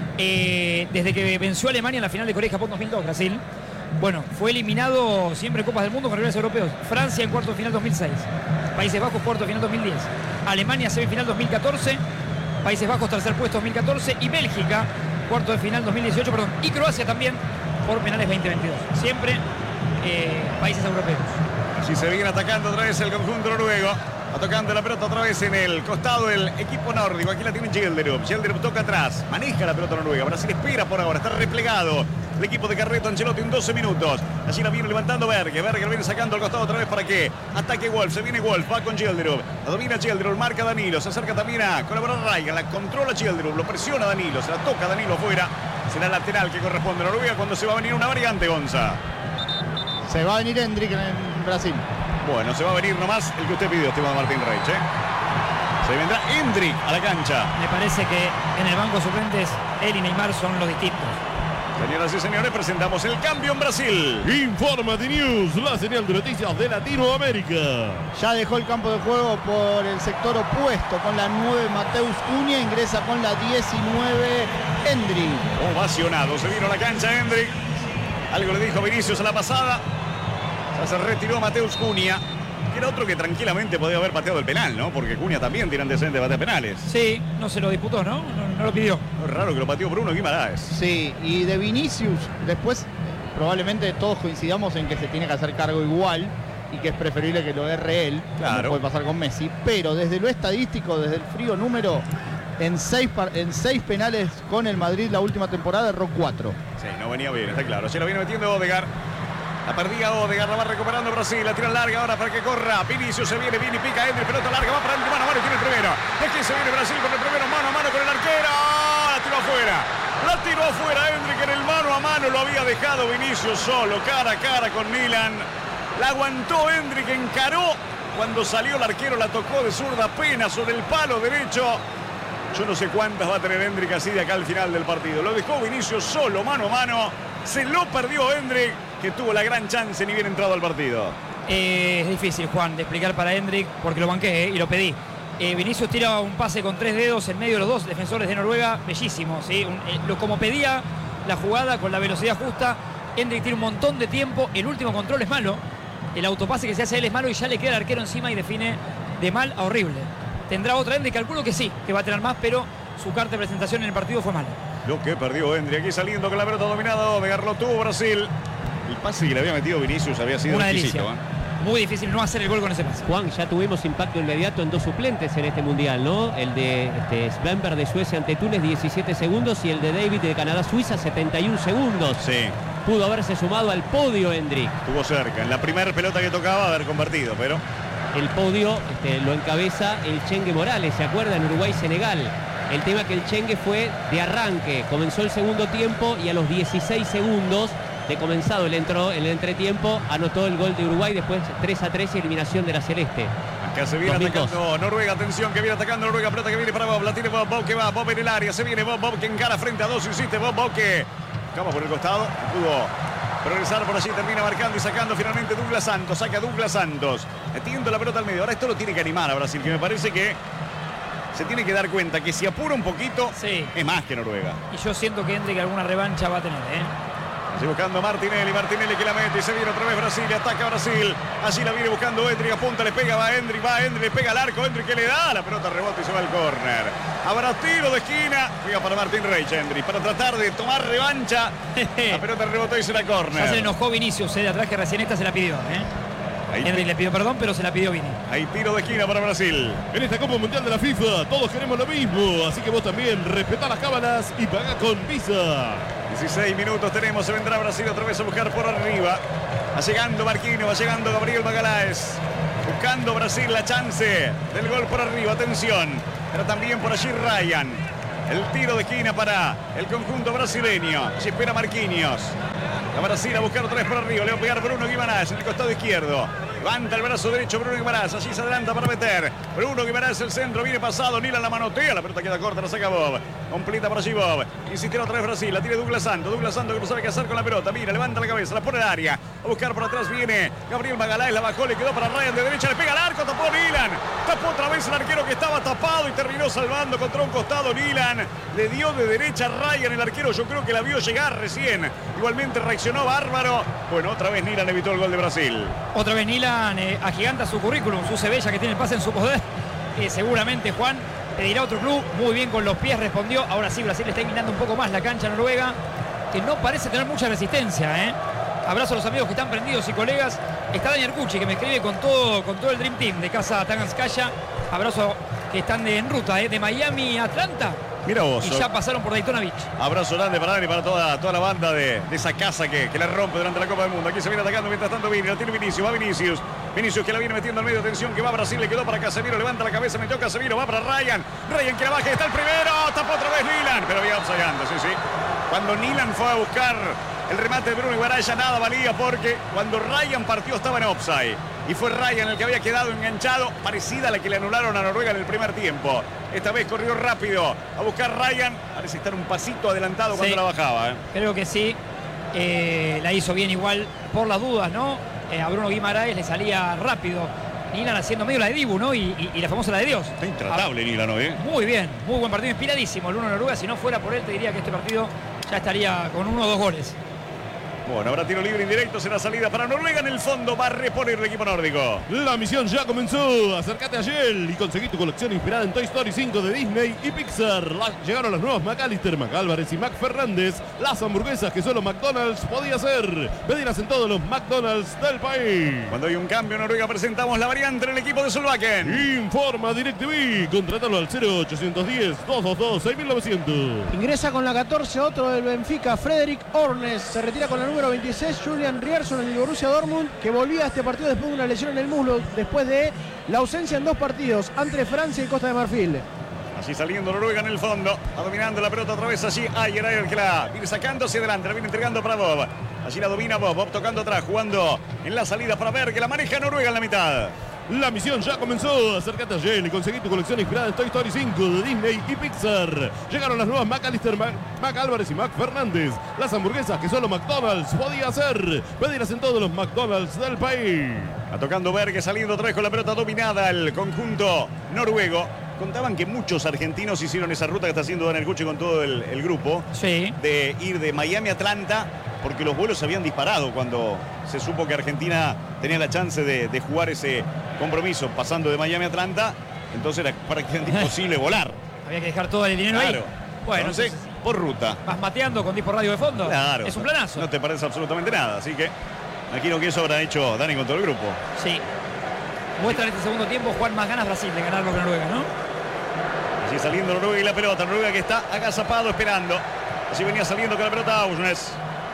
desde que venció a Alemania en la final de Corea-Japón 2002, Brasil, bueno, fue eliminado siempre en Copas del Mundo con rivales europeos. Francia en cuarto de final 2006, Países Bajos cuarto de final 2010, Alemania semifinal 2014, Países Bajos tercer puesto 2014 y Bélgica cuarto de final 2018, perdón, y Croacia también por penales 2022. Siempre países europeos. Así se viene atacando otra vez el conjunto noruego. Va tocando la pelota otra vez en el costado del equipo nórdico. Aquí la tiene Schjelderup. Schjelderup toca atrás. Maneja la pelota noruega. Brasil espera por ahora. Está replegado el equipo de Carleto Ancelotti en 12 minutos. Allí la viene levantando Berge. Berge lo viene sacando al costado otra vez para que ataque Wolf. Se viene Wolf. Va con Schjelderup. La domina Schjelderup. Marca Danilo. Se acerca también a colaborar Raigan. La controla Schjelderup. Lo presiona Danilo. Se la toca Danilo afuera. Será lateral que corresponde a Noruega cuando se va a venir una variante, Gonza. Se va a venir Endrick en Brasil. Bueno, se va a venir nomás el que usted pidió, Esteban Martín Reich. Se vendrá Endrick a la cancha. Me parece que en el banco de suplentes él y Neymar son los distintos. Señoras y señores, presentamos el cambio en Brasil. Informa The News, la señal de noticias de Latinoamérica. Ya dejó el campo de juego por el sector opuesto con la 9 Mateus Cunha, ingresa con la 19 Endrick. Ovacionado, se vino a la cancha Endrick. Algo le dijo Vinicius a la pasada. Ya se retiró Mateus Cunha, que era otro que tranquilamente podía haber pateado el penal, ¿no? Porque Cunha también tiene antecedentes de patear penales. Sí, no se lo disputó, ¿no? No lo pidió. Es raro que lo pateó Bruno Guimaraes. Sí, y de Vinicius, después probablemente todos coincidamos en que se tiene que hacer cargo igual y que es preferible que lo erre él, claro, como puede pasar con Messi, pero desde lo estadístico, desde el frío número, en seis penales con el Madrid la última temporada erró 4. Sí, no venía bien, está claro. Se lo viene metiendo Odegaard. La perdía Odegaard, la va recuperando Brasil, la tira larga ahora para que corra. Vinicius se viene y pica Endrick, pelota larga, va para el mano a mano y tiene el primero. Aquí se viene Brasil con el primero, mano a mano con el arquero. La tiró afuera. La tiró afuera Endrick en el mano a mano, lo había dejado Vinicius solo, cara a cara con Milan. La aguantó Endrick, encaró. Cuando salió el arquero la tocó de zurda apenas sobre el palo derecho. Yo no sé cuántas va a tener Endrick así de acá al final del partido. Lo dejó Vinicius solo, mano a mano. Se lo perdió Endrick, que tuvo la gran chance ni bien entrado al partido. Es difícil, Juan, de explicar para Endrick, porque lo banqué y lo pedí. Vinicius tira un pase con 3 dedos en medio de los dos defensores de Noruega, bellísimo, ¿sí? Como pedía la jugada, con la velocidad justa. Endrick tiene un montón de tiempo, el último control es malo, el autopase que se hace a él es malo y ya le queda el arquero encima y define de mal a horrible. Tendrá otra Endrick, calculo que sí, que va a tener más, pero su carta de presentación en el partido fue mala. Lo que perdió Endrick, aquí saliendo con la pelota dominada, Odegaard lo tuvo Brasil. El pase que le había metido Vinicius había sido una exquisito, delicia. Muy difícil no hacer el gol con ese pase. Juan, ya tuvimos impacto inmediato en 2 suplentes en este mundial, ¿no? El de Svenberg de Suecia ante Túnez, 17 segundos, y el de David de Canadá-Suiza, 71 segundos. Sí. Pudo haberse sumado al podio, Endrick. Estuvo cerca, en la primera pelota que tocaba haber convertido, pero... El podio lo encabeza el Chengue Morales, ¿se acuerdan? Uruguay-Senegal. El tema que el Chengue fue de arranque. Comenzó el segundo tiempo y a los 16 segundos de comenzado el entretiempo anotó el gol de Uruguay, después 3-3 y eliminación de la Celeste. Acá se viene 2002. atacando Noruega, atención que viene atacando Noruega, pelota que viene para Bob, la tiene Bob, Bob que va, Bob en el área, se viene Bob, Bob que encara frente a 2, insiste Bob, Bob que acaba por el costado, pudo Progresar por allí, termina marcando y sacando finalmente Douglas Santos. Saca Douglas Santos, metiendo la pelota al medio. Ahora esto lo tiene que animar a Brasil, que me parece que se tiene que dar cuenta que si apura un poquito, es más que Noruega. Y yo siento que Endrick alguna revancha va a tener, Así buscando a Martinelli que la mete y se viene otra vez Brasil y ataca Brasil. Allí la viene buscando Endrick, apunta, le pega, va Endrick, le pega al arco, Endrick que le da, la pelota rebota y se va al córner. Habrá tiro de esquina, juega para Martín Reich, Endrick, para tratar de tomar revancha. La pelota rebotó y será córner. Ya se le enojó Vinicius, de atrás, que recién esta se la pidió, Endrick le pidió perdón, pero se la pidió Vini. Hay tiro de esquina para Brasil. En esta Copa Mundial de la FIFA todos queremos lo mismo, así que vos también respetá las cábalas y pagá con Visa. 16 minutos tenemos, se vendrá Brasil otra vez a buscar por arriba. Va llegando Marquinhos, va llegando Gabriel Magalhães. Buscando Brasil la chance del gol por arriba, atención. Pero también por allí Ryan. El tiro de esquina para el conjunto brasileño. Allí espera Marquinhos. A Brasil a buscar otra vez por arriba. Le va a pegar Bruno Guimarães en el costado izquierdo. Levanta el brazo derecho Bruno Guimarães. Allí se adelanta para meter. Bruno Guimarães el centro. Viene pasado. Nilan la manotea. La pelota queda corta. La saca Bob. Completa por allí Bob. Insistirá otra vez Brasil. La tiene Douglas Santos. Douglas Santos que no sabe qué hacer con la pelota. Mira, levanta la cabeza. La pone al área. A buscar por atrás viene Gabriel Magalhães. La bajó. Le quedó para Ryan de derecha. Le pega al arco. Tapó Nilan. Tapó otra vez el arquero que estaba tapado y terminó salvando contra un costado Nilan. Le dio de derecha a Ryan. El arquero yo creo que la vio llegar recién. Igualmente reaccionó bárbaro. Bueno, otra vez Nilan evitó el gol de Brasil. Otra vez Nilan agiganta su currículum, su CV, ya que tiene el pase en su poder. Seguramente Juan pedirá otro club. Muy bien con los pies respondió. Ahora sí, Brasil está eliminando un poco más la cancha Noruega, que no parece tener mucha resistencia. Abrazo a los amigos que están prendidos y colegas. Está Daniel Cucci, que me escribe con todo el Dream Team de Casa Tanganskaya. Abrazo que están en ruta, de Miami a Atlanta. Mira vos. Y ya pasaron por Daytona Beach. Abrazo grande para Dani y para toda la banda de esa casa que la rompe durante la Copa del Mundo. Aquí se viene atacando mientras tanto Vini. La tiene Vinicius. Va Vinicius. Vinicius que la viene metiendo al medio. Atención que va Brasil. Le quedó para Casemiro. Levanta la cabeza. Metió Casemiro. Va para Ryan. Ryan que la baja. Está el primero. Tapó otra vez Nilan. Pero había offside antes. Sí. Cuando Nilan fue a buscar el remate de Bruno Guimarães ya nada valía, porque cuando Ryan partió estaba en offside. Y fue Ryan el que había quedado enganchado, parecida a la que le anularon a Noruega en el primer tiempo. Esta vez corrió rápido a buscar Ryan. Parece estar un pasito adelantado cuando la bajaba. Creo que sí. La hizo bien igual por las dudas, ¿no? A Bruno Guimarães le salía rápido. Nilan haciendo medio la de Dibu, ¿no? Y la famosa la de Dios. Está intratable Nilan, ¿no? Muy bien, muy buen partido, inspiradísimo el 1 de Noruega. Si no fuera por él, te diría que este partido ya estaría con 1 o 2 goles. Bueno, habrá tiro libre indirecto, será salida para Noruega. En el fondo va a reponer el equipo nórdico. La misión ya comenzó. Acércate a Shell y conseguí tu colección inspirada en Toy Story 5 de Disney y Pixar. Llegaron las nuevas McAllister, McAlvarez y McFernández. Las hamburguesas que solo McDonald's podía hacer. Pedilas en todos los McDonald's del país. Cuando hay un cambio en Noruega presentamos la variante en el equipo de Solbakken. Informa DirecTV. Contrátalo al 0810-222-6900. Ingresa con la 14 otro del Benfica, Frederick Ornes. Se retira con la número 26, Julian Ryerson, en el Borussia Dortmund, que volvía a este partido después de una lesión en el muslo, después de la ausencia en 2 partidos entre Francia y Costa de Marfil. Así saliendo Noruega en el fondo, va dominando la pelota otra vez allí. Ayer que la viene sacando hacia adelante, la viene entregando para Bob. Allí la domina Bob, Bob tocando atrás, jugando en la salida para ver que la maneja Noruega en la mitad. La misión ya comenzó. Acércate a Shell y conseguí tu colección inspirada en Toy Story 5 de Disney y Pixar. Llegaron las nuevas McAllister, McAlvarez y McFernández. Las hamburguesas que solo McDonald's podía hacer. Pedilas en todos los McDonald's del país. Va tocando Berge, saliendo otra vez con la pelota dominada el conjunto noruego. Contaban que muchos argentinos hicieron esa ruta que está haciendo Daniel Cucci con todo el grupo. Sí. De ir de Miami a Atlanta, porque los vuelos se habían disparado cuando se supo que Argentina tenía la chance de jugar ese compromiso pasando de Miami a Atlanta. Entonces era prácticamente imposible volar. Había que dejar todo el dinero ahí. Bueno, entonces, por ruta. Vas mateando con Dispo Radio de fondo. Claro. Es un planazo. No te parece absolutamente nada. Así que imagino que eso habrá hecho Dani con todo el grupo. Sí. Muestra en este segundo tiempo Juan más ganas Brasil de ganarlo que Noruega, ¿no? Así saliendo Noruega y la pelota. Noruega que está agazapado esperando. Así venía saliendo con la pelota Ausnes.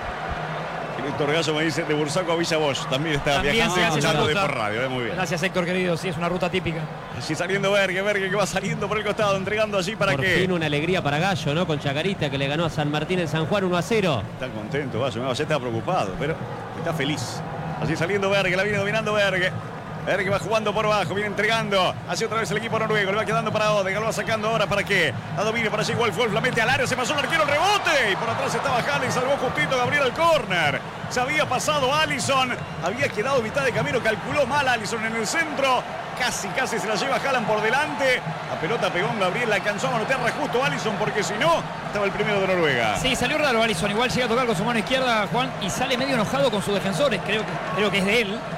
Víctor Gallo me dice de Bursaco a Villa Bosch. También está viajando escuchando de por radio. Muy bien. Gracias, Héctor, querido. Sí, es una ruta típica. Así saliendo Berge que va saliendo por el costado, entregando allí para por que... fin una alegría para Gallo, ¿no? Con Chacarita, que le ganó a San Martín en San Juan 1-0. Está contento, Gallo. Ya está preocupado, pero está feliz. Así saliendo Berge, la viene dominando Berge. Eric va jugando por abajo, viene entregando hacia otra vez el equipo noruego. Le va quedando para Odegaard, lo va sacando ahora para que la domine para allí. Wolf la mete al área, se pasó el arquero, el rebote. Y por atrás estaba Haaland y salvó justito Gabriel al córner. Se había pasado Alisson, había quedado mitad de camino, calculó mal Alisson en el centro. Casi se la lleva Haaland por delante. La pelota pegó en Gabriel, la alcanzó a manotear justo Alisson porque si no, estaba el primero de Noruega. Sí, salió raro Alisson. Igual llega a tocar con su mano izquierda, Juan, y sale medio enojado con sus defensores. Creo que es de él.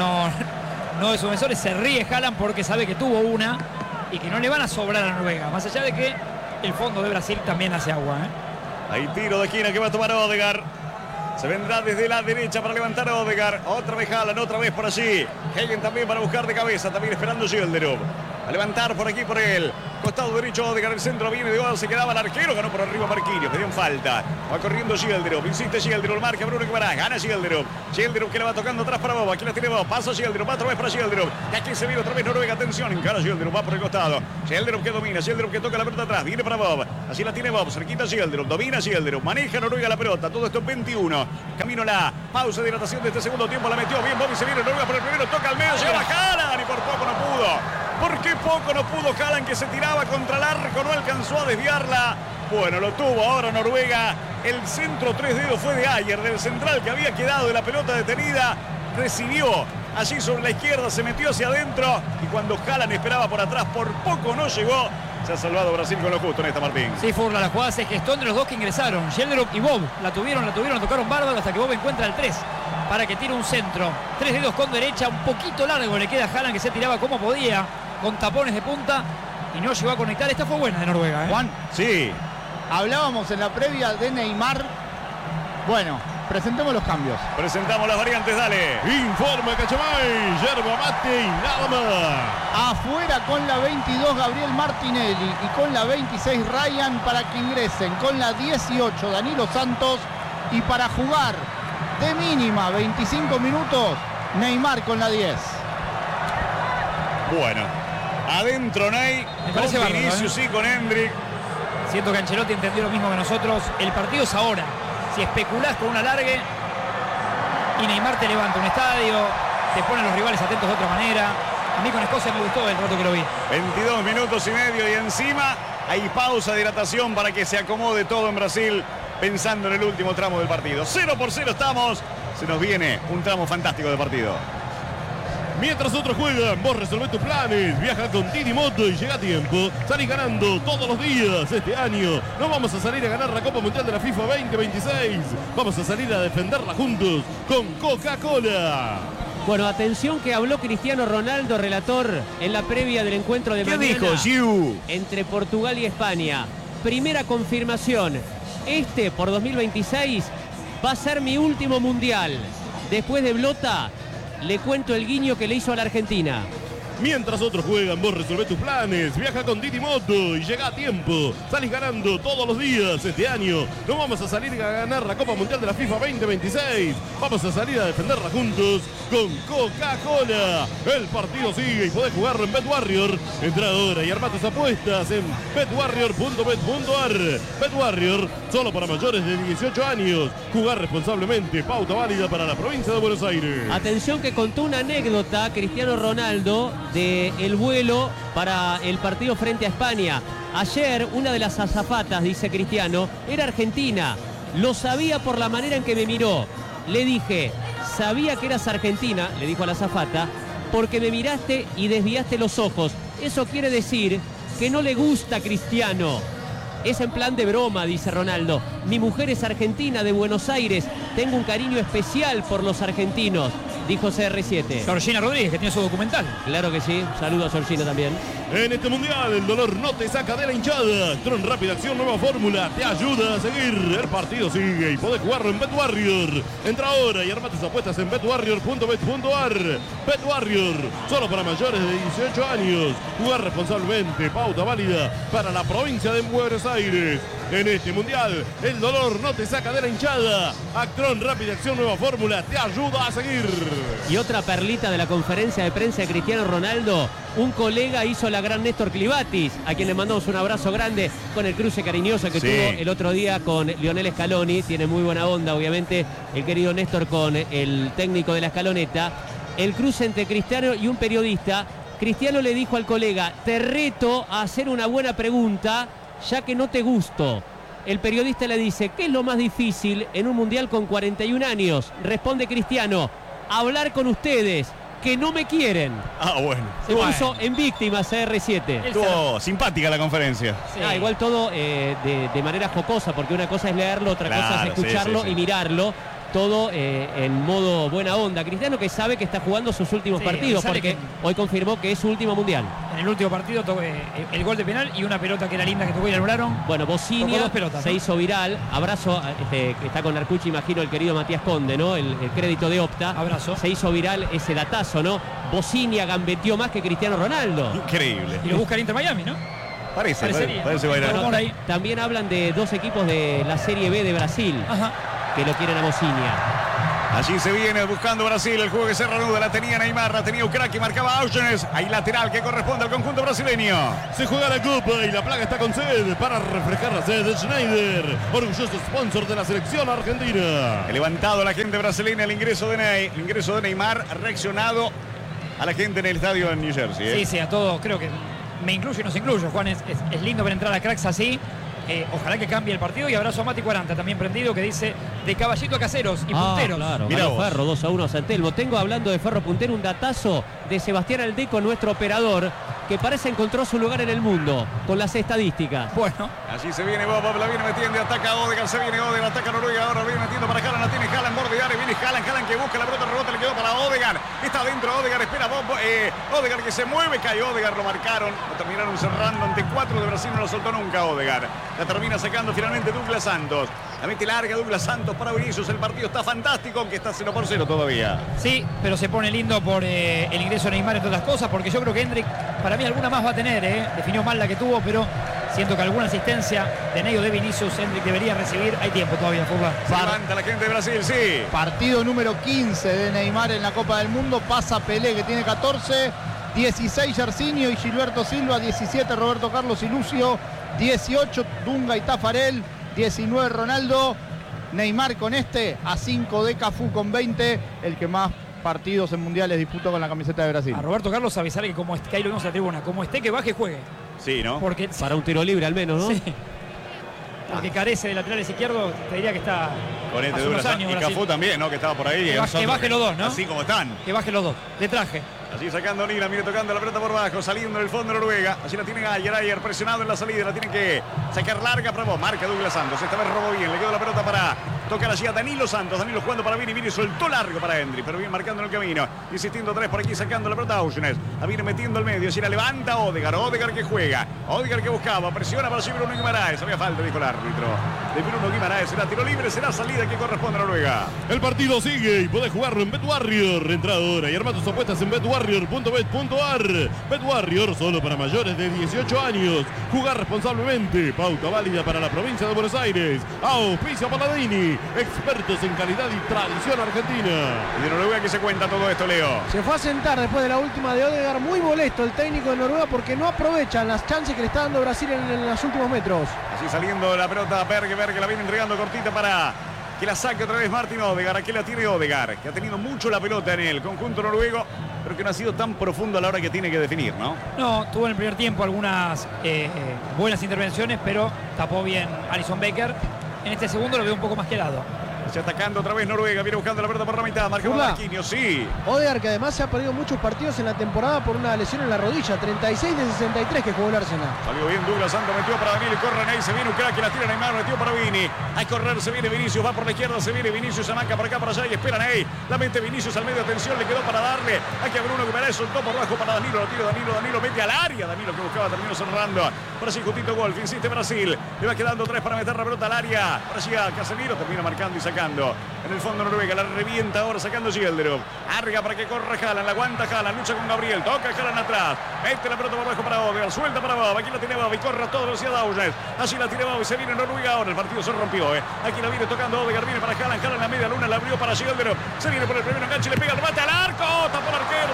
No de sus defensores. Se ríe Haaland porque sabe que tuvo una y que no le van a sobrar a Noruega. Más allá de que el fondo de Brasil también hace agua. Hay tiro de esquina que va a tomar Odegaard. Se vendrá desde la derecha para levantar a Odegaard. Otra vez Haaland, otra vez por allí. Hagen también para buscar de cabeza. También esperando Gilderov. A levantar por aquí por el costado derecho Odegaard. El centro viene de Odegaard. Se quedaba el arquero. Ganó por arriba Marquinhos. Pedían falta. Va corriendo Gilderov. Insiste Gilderov. Marca Bruno Guimarães. Gana Gilderov. Gilderov que la va tocando atrás para Bob. Aquí la tiene Bob. Pasa Gilderov. Va otra vez para Gilderov. Y aquí se viene otra vez Noruega. Atención. Encara Gilderov. Va por el costado. Gilderov que domina. Gilderov que toca la pelota atrás. Viene para Bob. Así la tiene Bob. Cerquita Gilderov. Domina Gilderov. Maneja Noruega la pelota. Todo esto en 21. Camino la pausa de hidratación de este segundo tiempo. La metió bien Bob y se viene Noruega por el primero. Toca al medio. Llega Haaland. Y por poco no pudo. ¿Por qué poco no pudo Haaland, que se tiraba contra el arco? No alcanzó a desviarla. Bueno, lo tuvo ahora Noruega. El centro 3 dedos fue de Ayer, del central que había quedado de la pelota detenida. Recibió allí sobre la izquierda, se metió hacia adentro. Y cuando Haaland esperaba por atrás, por poco no llegó. Se ha salvado Brasil con lo justo en esta, Martín. Sí, Furla, la jugada se gestó entre los dos que ingresaron. Gilderov y Bob. La tuvieron, tocaron bárbaro hasta que Bob encuentra el 3. Para que tire un centro. 3 dedos con derecha, un poquito largo le queda a Haaland, que se tiraba como podía, con tapones de punta, y no llegó a conectar. Esta fue buena de Noruega, ¿eh? Juan, sí. Hablábamos en la previa de Neymar. Bueno, presentemos los cambios. Presentamos las variantes, dale. Informa Cachamay, yerba mate y nada más. Afuera con la 22 Gabriel Martinelli y con la 26 Ryan, para que ingresen con la 18 Danilo Santos, y para jugar de mínima 25 minutos Neymar con la 10. Bueno, adentro Ney, con Vinicius y con Hendrik. Siento que Ancelotti entendió lo mismo que nosotros. El partido es ahora. Si especulás con un alargue y Neymar te levanta un estadio, te ponen los rivales atentos de otra manera. A mí con Escocia me gustó el rato que lo vi. 22 minutos y medio y encima hay pausa de hidratación para que se acomode todo en Brasil, pensando en el último tramo del partido. 0-0 estamos. Se nos viene un tramo fantástico de partido. Mientras otros juegan, vos resolvés tus planes. Viaja con Didi Moto y llega a tiempo. Salís ganando todos los días este año. No vamos a salir a ganar la Copa Mundial de la FIFA 2026. Vamos a salir a defenderla juntos con Coca-Cola. Bueno, atención que habló Cristiano Ronaldo, relator, en la previa del encuentro de mañana. ¿Qué dijo, Giu? Entre Portugal y España. Primera confirmación. Por 2026 va a ser mi último mundial. Después de Blota, le cuento el guiño que le hizo a la Argentina. Mientras otros juegan, vos resolvés tus planes. Viaja con Didi Moto y llega a tiempo. Salís ganando todos los días este año. No vamos a salir a ganar la Copa Mundial de la FIFA 2026. Vamos a salir a defenderla juntos con Coca-Cola. El partido sigue y podés jugarlo en BetWarrior. Entra ahora y arma tus apuestas en betwarrior.bet.ar. BetWarrior, solo para mayores de 18 años. Jugar responsablemente. Pauta válida para la provincia de Buenos Aires. Atención que contó una anécdota Cristiano Ronaldo del vuelo para el partido frente a España. Ayer una de las azafatas, dice Cristiano, era argentina. Lo sabía por la manera en que me miró. Le dije, sabía que eras argentina, le dijo a la azafata, porque me miraste y desviaste los ojos. Eso quiere decir que no le gusta Cristiano. Es en plan de broma, dice Ronaldo. Mi mujer es argentina, de Buenos Aires. Tengo un cariño especial por los argentinos, dijo CR7. Georgina Rodríguez, que tiene su documental. Claro que sí. Saludo a Georgina también. En este mundial, el dolor no te saca de la hinchada. Tron Rápida Acción, nueva fórmula, te ayuda a seguir. El partido sigue y podés jugarlo en BetWarrior. Entra ahora y arma tus apuestas en betwarrior.bet.ar. BetWarrior, solo para mayores de 18 años. Jugar responsablemente. Pauta válida para la provincia de Buenos Aires. En este mundial, el dolor no te saca de la hinchada. Actron Rápida Acción, nueva fórmula, te ayuda a seguir. Y otra perlita de la conferencia de prensa de Cristiano Ronaldo. Un colega hizo la gran Néstor Clivatis, a quien le mandamos un abrazo grande con el cruce cariñoso que tuvo el otro día con Lionel Scaloni. Tiene muy buena onda, obviamente, el querido Néstor con el técnico de la Escaloneta. el cruce entre Cristiano y un periodista. Cristiano le dijo al colega, te reto a hacer una buena pregunta, ya que no te gusto. El periodista le dice, ¿qué es lo más difícil en un mundial con 41 años? Responde Cristiano, hablar con ustedes, que no me quieren. Ah, bueno. Se puso en víctimas CR7. Estuvo simpática la conferencia. Sí. Igual todo de manera jocosa, porque una cosa es leerlo, otra cosa es escucharlo y mirarlo. Todo en modo buena onda. Cristiano, que sabe que está jugando sus últimos partidos, porque hoy confirmó que es su último mundial. En el último partido el gol de penal y una pelota que era linda que tocó y la anularon. Bueno, Bocinia se hizo viral. Abrazo, que está con Arcucci, imagino, el querido Matías Conde, ¿no? El crédito de Opta. Abrazo. Se hizo viral ese datazo, ¿no? Bocinia gambeteó más que Cristiano Ronaldo. Increíble. Y lo busca el Inter Miami, ¿no? Parece bailar. Bueno, también hablan de 2 equipos de la Serie B de Brasil. Ajá. Que lo quieren a Bocinia. Allí se viene buscando Brasil, el juego que se reanuda, la tenía Neymar, la tenía Ucraki, marcaba Augenes, hay lateral que corresponde al conjunto brasileño. Se juega la copa y la placa está con sed para refrescar la sed de Schneider, orgulloso sponsor de la selección argentina. Ha levantado a la gente brasileña el ingreso de Neymar, ha reaccionado a la gente en el estadio en New Jersey. Sí, a todo, creo que me incluyo y nos incluyo, Juan, es lindo ver entrar a cracks así. Ojalá que cambie el partido, y abrazo a Mati 40 también prendido, que dice de caballito a caseros y punteros. Claro, ganó Ferro 2-1 a San Telmo. Tengo, hablando de Ferro puntero, un datazo de Sebastián Aldeco, nuestro operador, que parece encontró su lugar en el mundo con las estadísticas. Bueno, allí se viene Bob, la viene metiendo, ataca Odegaard, se viene Odegaard, ataca Noruega, ahora viene metiendo para Haaland, la tiene Haaland, borde de área, viene Haaland que busca la pelota, rebota, le quedó para Odegaard, está adentro Odegaard, espera Bob, Odegaard que se mueve, cae Odegaard, lo marcaron, lo terminaron cerrando ante 4 de Brasil, no lo soltó nunca Odegaard, la termina sacando finalmente Douglas Santos, la mete larga Douglas Santos para Vinicius, el partido está fantástico, aunque está 0-0 todavía. Sí, pero se pone lindo por el ingreso de Neymar, entre otras cosas, porque yo creo que Hendrik, para mí alguna más va a tener, definió mal la que tuvo, pero siento que alguna asistencia de Ney o de Vinicius Hendrik debería recibir. Hay tiempo todavía, Furla. Se levanta la gente de Brasil, sí. Partido número 15 de Neymar en la Copa del Mundo. Pasa Pelé, que tiene 14, 16 Jairzinho y Gilberto Silva, 17 Roberto Carlos y Lucio, 18 Dunga y Tafarel, 19 Ronaldo. Neymar con a 5 de Cafú con 20, el que más partidos en mundiales disputó con la camiseta de Brasil. A Roberto Carlos avisarle que como que ahí lo vemos en la tribuna, como esté, que baje, juegue. Sí, ¿no? Porque para un tiro libre al menos, ¿no? Sí. Porque carece de laterales izquierdos, te diría que está con este Douglas años, y Cafú también, ¿no? Que estaba por ahí. Que baje los dos, ¿no? Así como están. Que baje los dos, de traje. Allí sacando Nila, mire tocando la pelota por abajo, saliendo del fondo de Noruega. Allí la tiene Ayer presionado en la salida, la tiene que sacar larga para vos. Marca Douglas Santos, esta vez robó bien, le quedó la pelota para tocar allí a Danilo Santos. Danilo jugando para Vini soltó largo para Hendrik, pero bien marcando en el camino. Insistiendo 3 por aquí, sacando la pelota a Augenes. La viene metiendo al medio, allí la levanta Odegaard que juega. Odegaard que buscaba, presiona para allí Bruno Guimaraes. Había falta, dijo el árbitro. De Bruno Guimaraes, será tiro libre, será salida que corresponde a Noruega. El partido sigue y podés jugarlo en BetWarrior. Entra ahora y arma tus apuestas en betwarrior.bet.ar. BetWarrior solo para mayores de 18 años. Jugar responsablemente. Pauta válida para la provincia de Buenos Aires. Auspicia Paladini, expertos en calidad y tradición argentina. Y de Noruega, que se cuenta todo esto, Leo. Se fue a sentar después de la última de Odegaard, muy molesto el técnico de Noruega porque no aprovechan las chances que le está dando Brasil en los últimos metros. Así saliendo la pelota a Berge la viene entregando cortita para que la saque otra vez Martin Odegaard. Aquí la tiene Odegaard, que ha tenido mucho la pelota en el conjunto noruego, pero que no ha sido tan profundo a la hora que tiene que definir, ¿no? No, tuvo en el primer tiempo algunas buenas intervenciones, pero tapó bien Alisson Becker. En este segundo lo veo un poco más quedado. Se atacando otra vez Noruega, viene buscando la pelota por la mitad, marcaba Marquinhos, sí. Odegaard, que además se ha perdido muchos partidos en la temporada por una lesión en la rodilla, 36 de 63 que jugó el Arsenal. Salió bien Douglas Santos, metió para Danilo, corre Ney, se viene Ucraki, la tira Neymar, metió para Vini. Hay que correr, se viene Vinicius, va por la izquierda, se viene Vinicius, amaca para acá, para allá y espera Ney. La mete Vinicius al medio, atención, le quedó para darle. Aquí a Bruno Guimaraes, soltó por abajo para Danilo, lo tira Danilo, mete al área. Danilo que buscaba, terminó cerrando. Para allí justito Wolf, insiste Brasil. Le va quedando 3 para meter la pelota al área. Para allí a Casemiro, termina marcando y sacando. En el fondo Noruega, la revienta ahora sacando Gilderov. Arga para que corra Haaland, la aguanta Haaland, lucha con Gabriel, toca Haaland atrás. Mete la pelota por abajo para Odegaard, suelta para Bob, aquí la tiene Bob y corre a toda velocidad Augenes. Allí la tiene Bob y se viene Noruega ahora, el partido se rompió. Aquí la viene tocando Odegaard, viene para Haaland en la media luna, la abrió para Gilderov. Se viene por el primero enganche, le pega el bate al arco, tapó el arquero,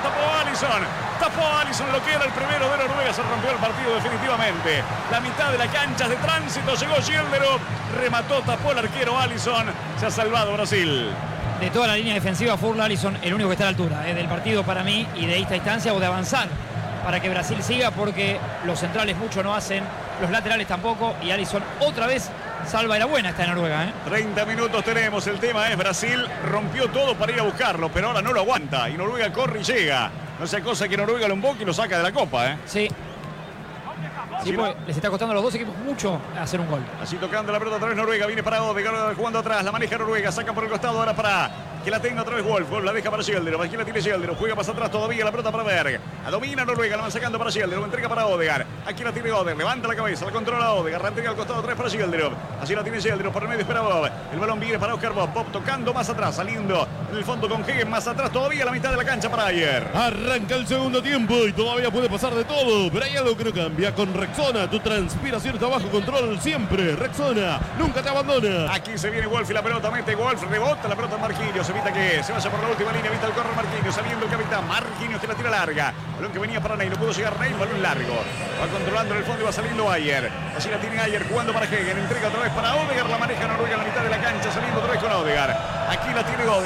tapó Alisson, lo que era el primero de Noruega, se rompió el partido definitivamente. La mitad de la cancha de tránsito, llegó Gilderov, remató, tapó el arquero Alisson, se ha salvado Brasil. de toda la línea defensiva, Furla, Alisson, el único que está a la altura del partido para mí y de esta instancia o de avanzar para que Brasil siga, porque los centrales mucho no hacen, los laterales tampoco, y Alisson otra vez salva de la buena esta Noruega. 30 minutos tenemos, el tema es Brasil rompió todo para ir a buscarlo, pero ahora no lo aguanta y Noruega corre y llega. No sea cosa que Noruega lo emboque y lo saca de la copa. Sí. Sí, pues, les está costando a los dos equipos mucho hacer un gol. Así tocando la pelota otra vez Noruega, viene para Odegaard jugando atrás, la maneja Noruega, saca por el costado ahora para que la tenga otra vez Wolf, la deja para Schjelderup, aquí la tiene Schjelderup, juega más atrás todavía la pelota para Berg, domina Noruega, la van sacando para Schjelderup, entrega para Odegaard, aquí la tiene Odegaard, levanta la cabeza, la controla Odegaard, la entrega al costado otra vez para Schjelderup, así la tiene Schjelderup, por el medio espera Bob, el balón viene para Oscar Bob, Bob tocando más atrás, saliendo en el fondo con Hegen, más atrás todavía la mitad de la cancha para Ayer. Arranca el segundo tiempo y todavía puede pasar de todo, pero hay algo que no cambia. Con Rexona, tu transpiración está bajo control siempre. Rexona, nunca te abandona. Aquí se viene Wolf y la pelota mete Wolf, rebota la pelota Marquinhos, evita que se vaya por la última línea, evita el correr Marquinhos, saliendo el capitán Marquinhos que la tira larga. Balón que venía para Ney, no pudo llegar Ney, balón largo. Va controlando en el fondo y va saliendo Ayer. Así la tiene Ayer jugando para Hegen, entrega otra vez para Odegaard, la maneja Noruega en la mitad de la cancha, saliendo otra vez con Odegaard. Aquí la tiene Odegaard.